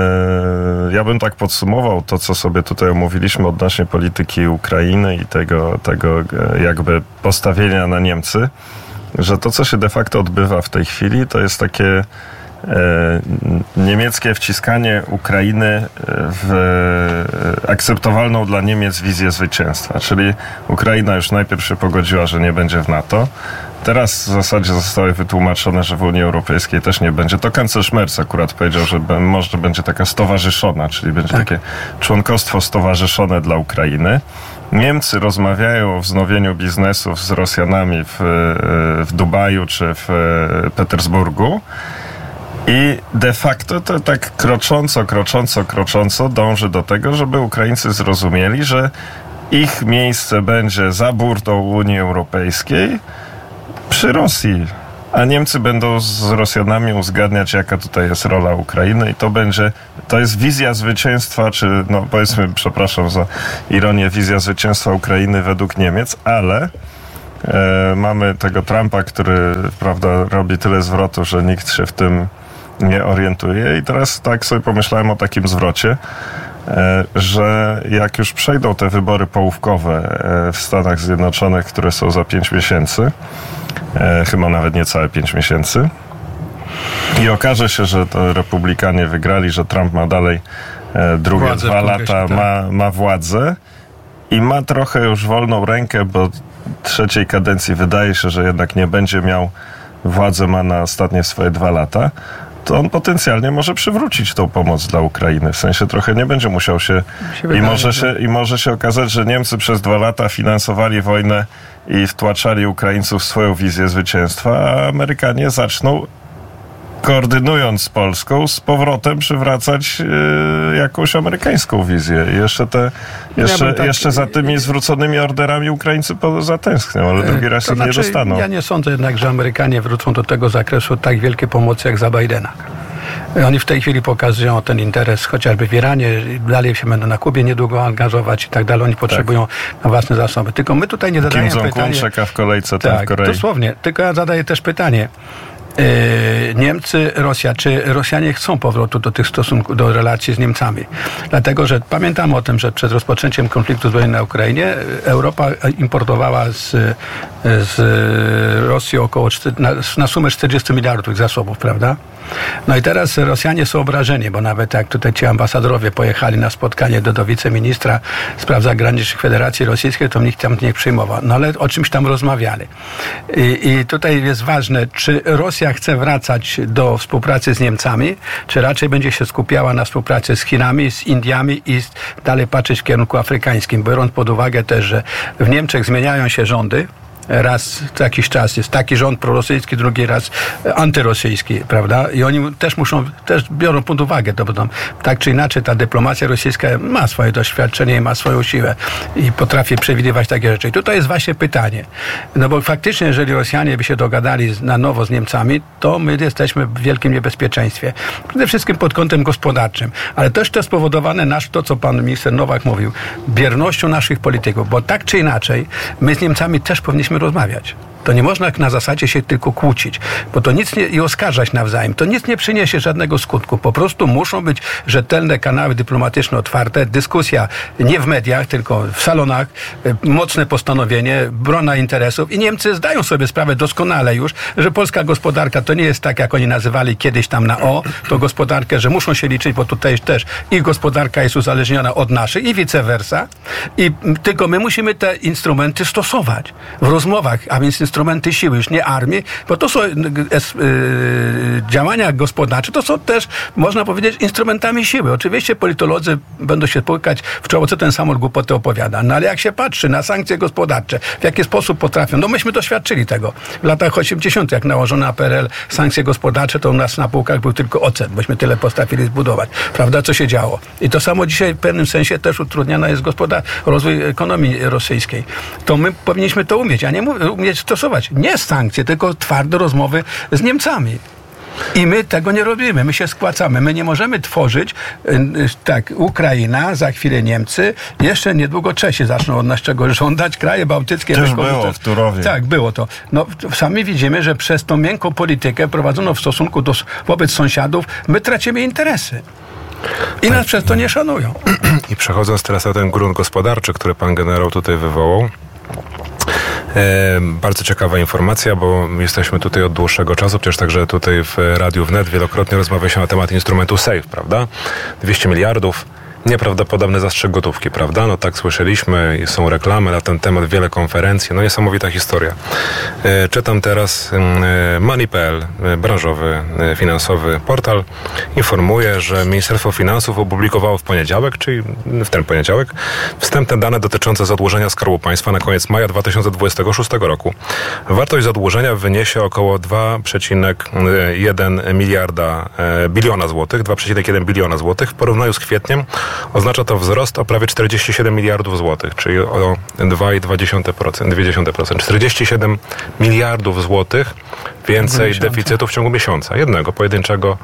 ja bym tak podsumował to, co sobie tutaj omówiliśmy odnośnie polityki Ukrainy i tego, tego jakby postawienia na Niemcy, że to, co się de facto odbywa w tej chwili, to jest takie niemieckie wciskanie Ukrainy w akceptowalną dla Niemiec wizję zwycięstwa. Czyli Ukraina już najpierw się pogodziła, że nie będzie w NATO. Teraz w zasadzie zostały wytłumaczone, że w Unii Europejskiej też nie będzie. To kanclerz Merz akurat powiedział, że może będzie taka stowarzyszona, czyli będzie tak. takie członkostwo stowarzyszone dla Ukrainy. Niemcy rozmawiają o wznowieniu biznesów z Rosjanami w, w Dubaju czy w Petersburgu. I de facto to tak krocząco, krocząco, krocząco dąży do tego, żeby Ukraińcy zrozumieli, że ich miejsce będzie za burtą Unii Europejskiej przy Rosji, a Niemcy będą z Rosjanami uzgadniać, jaka tutaj jest rola Ukrainy i to będzie, to jest wizja zwycięstwa, czy no powiedzmy, przepraszam za ironię, wizja zwycięstwa Ukrainy według Niemiec, ale e, mamy tego Trumpa, który prawda robi tyle zwrotu, że nikt się w tym nie orientuje i teraz tak sobie pomyślałem o takim zwrocie, że jak już przejdą te wybory połówkowe w Stanach Zjednoczonych, które są za pięć miesięcy, chyba nawet niecałe pięć miesięcy, i okaże się, że to republikanie wygrali, że Trump ma dalej drugie władzę dwa lata, ma, ma władzę i ma trochę już wolną rękę, bo trzeciej kadencji wydaje się, że jednak nie będzie miał, władzę ma na ostatnie swoje dwa lata, to on potencjalnie może przywrócić tą pomoc dla Ukrainy. W sensie trochę nie będzie musiał się... się i, może się I może się okazać, że Niemcy przez dwa lata finansowali wojnę i wtłaczali Ukraińców w swoją wizję zwycięstwa, a Amerykanie zaczną, koordynując z Polską, z powrotem przywracać yy, jakąś amerykańską wizję. I jeszcze te, jeszcze, ja tak, jeszcze za tymi zwróconymi orderami Ukraińcy zatęsknią, ale drugi raz ich znaczy, nie dostaną. Ja nie sądzę jednak, że Amerykanie wrócą do tego zakresu tak wielkiej pomocy jak za Bidena. Oni w tej chwili pokazują ten interes chociażby w Iranie, dalej się będą na Kubie niedługo angażować i tak dalej. Oni potrzebują tak. na własne zasoby. Tylko my tutaj nie zadajemy pytania... Kim Jong-un czeka w kolejce tak, tam w Korei. Dosłownie. Tylko ja zadaję też pytanie. Niemcy, Rosja, czy Rosjanie chcą powrotu do tych stosunków, do relacji z Niemcami? Dlatego, że pamiętamy o tym, że przed rozpoczęciem konfliktu zbrojnego na Ukrainie Europa importowała z, z Rosji około na, na sumę czterdzieści miliardów zasobów, prawda? No i teraz Rosjanie są obrażeni, bo nawet jak tutaj ci ambasadorowie pojechali na spotkanie do, do wiceministra spraw zagranicznych Federacji Rosyjskiej, to nikt tam nie przyjmował. No ale o czymś tam rozmawiali. I, i tutaj jest ważne, czy Rosja chce wracać do współpracy z Niemcami, czy raczej będzie się skupiała na współpracy z Chinami, z Indiami i dalej patrzeć w kierunku afrykańskim, biorąc pod uwagę też, że w Niemczech zmieniają się rządy, raz co jakiś czas jest taki rząd prorosyjski, drugi raz antyrosyjski, prawda? I oni też muszą, też biorą pod uwagę to, bo tam, tak czy inaczej ta dyplomacja rosyjska ma swoje doświadczenie i ma swoją siłę i potrafi przewidywać takie rzeczy. I tutaj jest właśnie pytanie, no bo faktycznie, jeżeli Rosjanie by się dogadali na nowo z Niemcami, to my jesteśmy w wielkim niebezpieczeństwie. Przede wszystkim pod kątem gospodarczym, ale też to spowodowane nasz, to co pan minister Nowak mówił, biernością naszych polityków, bo tak czy inaczej my z Niemcami też powinniśmy rozmawiać. To nie można na zasadzie się tylko kłócić, bo to nic nie, i oskarżać nawzajem. To nic nie przyniesie żadnego skutku. Po prostu muszą być rzetelne kanały dyplomatyczne otwarte, dyskusja nie w mediach, tylko w salonach, mocne postanowienie, brona interesów i Niemcy zdają sobie sprawę doskonale już, że polska gospodarka to nie jest tak, jak oni nazywali kiedyś tam na O, to gospodarkę, że muszą się liczyć, bo tutaj też ich gospodarka jest uzależniona od naszej i vice versa. I tylko my musimy te instrumenty stosować w rozmowach, a więc instrumenty siły, już nie armii, bo to są y, y, działania gospodarcze, to są też, można powiedzieć, instrumentami siły. Oczywiście politolodzy będą się płykać w czoło, co ten samolot głupoty opowiada. No ale jak się patrzy na sankcje gospodarcze, w jaki sposób potrafią, no myśmy doświadczyli tego. W latach osiemdziesiątych, jak nałożono na P R L sankcje gospodarcze, to u nas na półkach był tylko ocet, bośmy tyle potrafili zbudować. Prawda, co się działo. I to samo dzisiaj w pewnym sensie też utrudniana jest gospodar- rozwój ekonomii rosyjskiej. To my powinniśmy to umieć, a nie mów- umieć stosować. Nie sankcje, tylko twarde rozmowy z Niemcami. I my tego nie robimy, my się skłacamy. My nie możemy tworzyć, tak, Ukraina, za chwilę Niemcy, jeszcze niedługo Czesi zaczną od nas czegoś żądać, kraje bałtyckie. Też było w Turowie. Tak, było to. No, sami widzimy, że przez tą miękką politykę prowadzoną w stosunku do, wobec sąsiadów, my tracimy interesy. I nas przez to nie szanują. I przechodząc teraz na ten grunt gospodarczy, który pan generał tutaj wywołał, E, bardzo ciekawa informacja, bo jesteśmy tutaj od dłuższego czasu, przecież także tutaj w Radiu Wnet wielokrotnie rozmawia się na temat instrumentu SAFE, prawda? dwieście miliardów, nieprawdopodobny zastrzyk gotówki, prawda? No tak słyszeliśmy i są reklamy na ten temat, wiele konferencji, no niesamowita historia. E, czytam teraz e, Money kropka p l, e, branżowy, e, finansowy portal, informuje, że Ministerstwo Finansów opublikowało w poniedziałek, czyli w ten poniedziałek, wstępne dane dotyczące zadłużenia Skarbu Państwa na koniec maja dwa tysiące dwudziestego szóstego roku. Wartość zadłużenia wyniesie około dwa przecinek jeden miliarda e, biliona złotych, dwa przecinek jeden biliona złotych. W porównaniu z kwietniem oznacza to wzrost o prawie czterdzieści siedem miliardów złotych, czyli o dwa przecinek dwa procent. czterdzieści siedem miliardów złotych więcej deficytu w ciągu miesiąca. Jednego, pojedynczego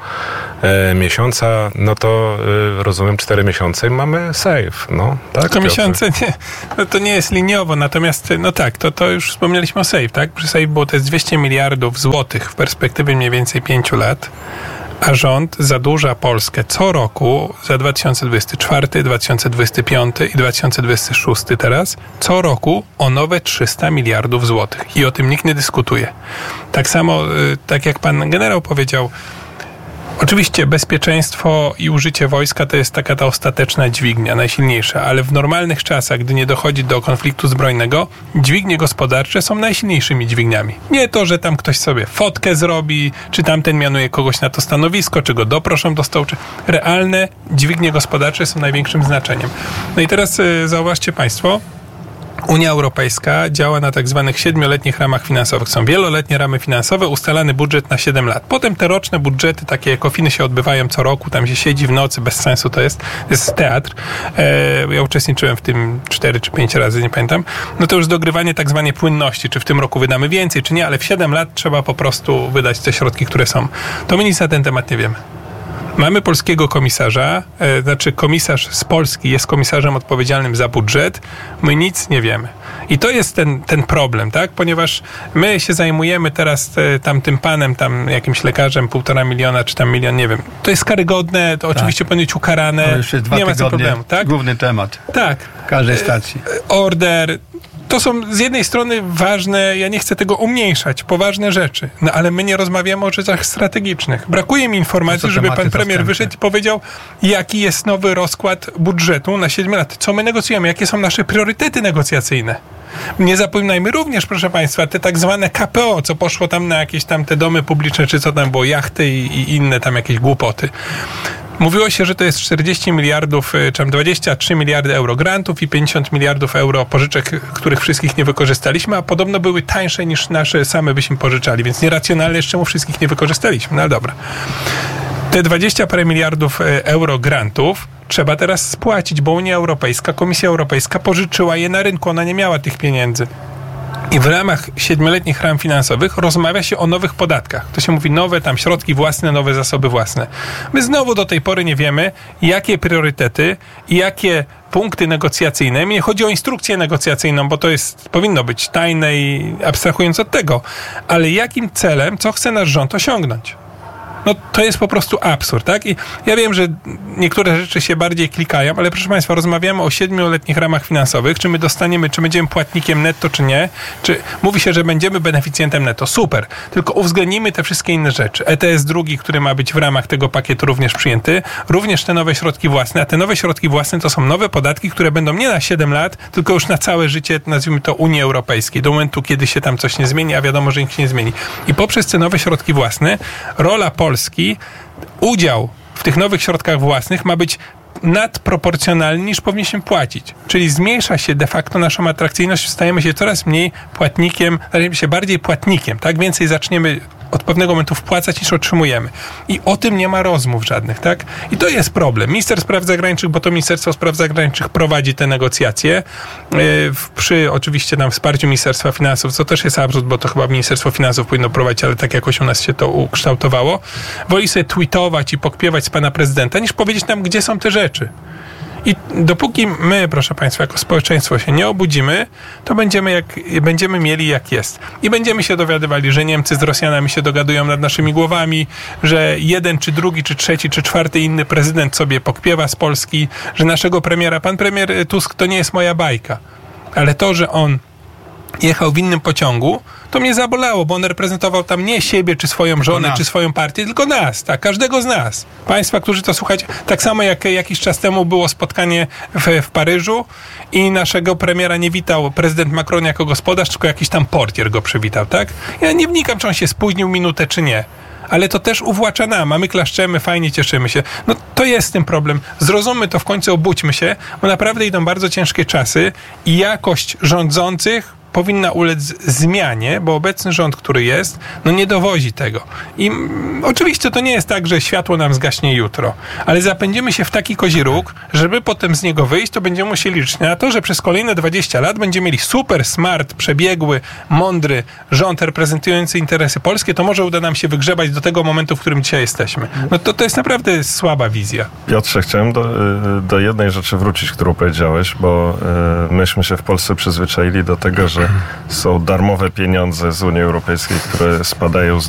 e, miesiąca, no to e, rozumiem cztery miesiące i mamy safe. No, tak, Tylko Piotr? miesiące nie, no to nie jest liniowo, natomiast no tak, to, to już wspomnieliśmy o safe, tak? Przy safe było to jest dwieście miliardów złotych w perspektywie mniej więcej pięciu lat. A rząd zadłuża Polskę co roku za dwa tysiące dwudziesty czwarty, dwa tysiące dwudziesty piąty i dwa tysiące dwudziesty szósty teraz, co roku o nowe trzysta miliardów złotych. I o tym nikt nie dyskutuje. Tak samo, tak jak pan generał powiedział, oczywiście bezpieczeństwo i użycie wojska to jest taka ta ostateczna dźwignia, najsilniejsza, ale w normalnych czasach, gdy nie dochodzi do konfliktu zbrojnego, dźwignie gospodarcze są najsilniejszymi dźwigniami. Nie to, że tam ktoś sobie fotkę zrobi, czy tamten mianuje kogoś na to stanowisko, czy go doproszą do stołu, czy realne dźwignie gospodarcze są największym znaczeniem. No i teraz y, zauważcie państwo, Unia Europejska działa na tak zwanych siedmioletnich ramach finansowych. Są wieloletnie ramy finansowe, ustalany budżet na siedem lat. Potem te roczne budżety, takie ekofiny się odbywają co roku, tam się siedzi w nocy, bez sensu to jest, to jest teatr. E, ja uczestniczyłem w tym cztery czy pięć razy, nie pamiętam. No to już dogrywanie tak zwanej płynności, czy w tym roku wydamy więcej, czy nie, ale w siedem lat trzeba po prostu wydać te środki, które są. To my nic na ten temat nie wiemy. Mamy polskiego komisarza, e, znaczy komisarz z Polski jest komisarzem odpowiedzialnym za budżet, my nic nie wiemy. I to jest ten, ten problem, tak? Ponieważ my się zajmujemy teraz e, tam tym panem, tam jakimś lekarzem, półtora miliona, czy tam milion, nie wiem. To jest karygodne, to tak. Oczywiście powinno być ukarane, to już jest dwa nie ma tygodnie, problemu, tak? Główny temat. Tak. Każdej stacji. E, order. To są z jednej strony ważne, ja nie chcę tego umniejszać, poważne rzeczy, no ale my nie rozmawiamy o rzeczach strategicznych. Brakuje mi informacji, żeby pan premier wyszedł i powiedział, jaki jest nowy rozkład budżetu na siedem lat. Co my negocjujemy? Jakie są nasze priorytety negocjacyjne? Nie zapominajmy również, proszę państwa, te tak zwane K P O, co poszło tam na jakieś tam te domy publiczne, czy co tam było, jachty i, i inne tam jakieś głupoty. Mówiło się, że to jest czterdzieści miliardów, czy tam dwadzieścia trzy miliardy euro grantów i pięćdziesiąt miliardów euro pożyczek, których wszystkich nie wykorzystaliśmy, a podobno były tańsze niż nasze same byśmy pożyczali, więc nieracjonalne jeszcze mu wszystkich nie wykorzystaliśmy. No ale dobra. Te dwadzieścia parę miliardów euro grantów trzeba teraz spłacić, bo Unia Europejska, Komisja Europejska pożyczyła je na rynku, ona nie miała tych pieniędzy. I w ramach siedmioletnich ram finansowych rozmawia się o nowych podatkach. To się mówi nowe tam środki własne, nowe zasoby własne. My znowu do tej pory nie wiemy, jakie priorytety i jakie punkty negocjacyjne. Mi nie chodzi o instrukcję negocjacyjną, bo to jest, powinno być tajne i abstrahując od tego. Ale jakim celem, co chce nasz rząd osiągnąć? No to jest po prostu absurd, tak? I ja wiem, że niektóre rzeczy się bardziej klikają, ale proszę Państwa, rozmawiamy o siedmioletnich ramach finansowych, czy my dostaniemy, czy będziemy płatnikiem netto, czy nie. Czy mówi się, że będziemy beneficjentem netto. Super. Tylko uwzględnijmy te wszystkie inne rzeczy. E T S drugi, który ma być w ramach tego pakietu również przyjęty, również te nowe środki własne, a te nowe środki własne to są nowe podatki, które będą nie na siedem lat, tylko już na całe życie, nazwijmy to Unii Europejskiej, do momentu, kiedy się tam coś nie zmieni, a wiadomo, że nic się nie zmieni. I poprzez te nowe środki własne, rola Polski, udział w tych nowych środkach własnych ma być nadproporcjonalny niż powinniśmy płacić. Czyli zmniejsza się de facto naszą atrakcyjność, stajemy się coraz mniej płatnikiem, stajemy się bardziej płatnikiem, tak? Więcej zaczniemy od pewnego momentu wpłacać niż otrzymujemy. I o tym nie ma rozmów żadnych, tak? I to jest problem. Minister Spraw Zagranicznych, bo to Ministerstwo Spraw Zagranicznych prowadzi te negocjacje yy, przy oczywiście tam wsparciu Ministerstwa Finansów, co też jest absurd, bo to chyba Ministerstwo Finansów powinno prowadzić, ale tak jakoś u nas się to ukształtowało. Woli sobie tweetować i pokpiewać z pana prezydenta, niż powiedzieć nam, gdzie są te rzeczy. I dopóki my, proszę Państwa, jako społeczeństwo się nie obudzimy, to będziemy, jak, będziemy mieli jak jest. I będziemy się dowiadywali, że Niemcy z Rosjanami się dogadują nad naszymi głowami, że jeden, czy drugi, czy trzeci, czy czwarty inny prezydent sobie pokpiewa z Polski, że naszego premiera, pan premier Tusk, to nie jest moja bajka. Ale to, że on jechał w innym pociągu, to mnie zabolało, bo on reprezentował tam nie siebie, czy swoją żonę, czy swoją partię, tylko nas, tak, każdego z nas. Państwa, którzy to słuchacie, tak samo jak jakiś czas temu było spotkanie w, w Paryżu i naszego premiera nie witał prezydent Macron jako gospodarz, tylko jakiś tam portier go przywitał, tak? Ja nie wnikam, czy on się spóźnił minutę, czy nie. Ale to też uwłacza nam, a my klaszczemy, fajnie cieszymy się. No to jest ten problem. Zrozummy to w końcu, obudźmy się, bo naprawdę idą bardzo ciężkie czasy i jakość rządzących powinna ulec zmianie, bo obecny rząd, który jest, no nie dowozi tego. I mm, oczywiście to nie jest tak, że światło nam zgaśnie jutro, ale zapędzimy się w taki kozi róg, żeby potem z niego wyjść, to będziemy musieli liczyć na to, że przez kolejne dwadzieścia lat będziemy mieli super, smart, przebiegły, mądry rząd reprezentujący interesy polskie, to może uda nam się wygrzebać do tego momentu, w którym dzisiaj jesteśmy. No to, to jest naprawdę słaba wizja. Piotrze, chciałem do, do jednej rzeczy wrócić, którą powiedziałeś, bo y, myśmy się w Polsce przyzwyczaili do tego, że są darmowe pieniądze z Unii Europejskiej, które spadają z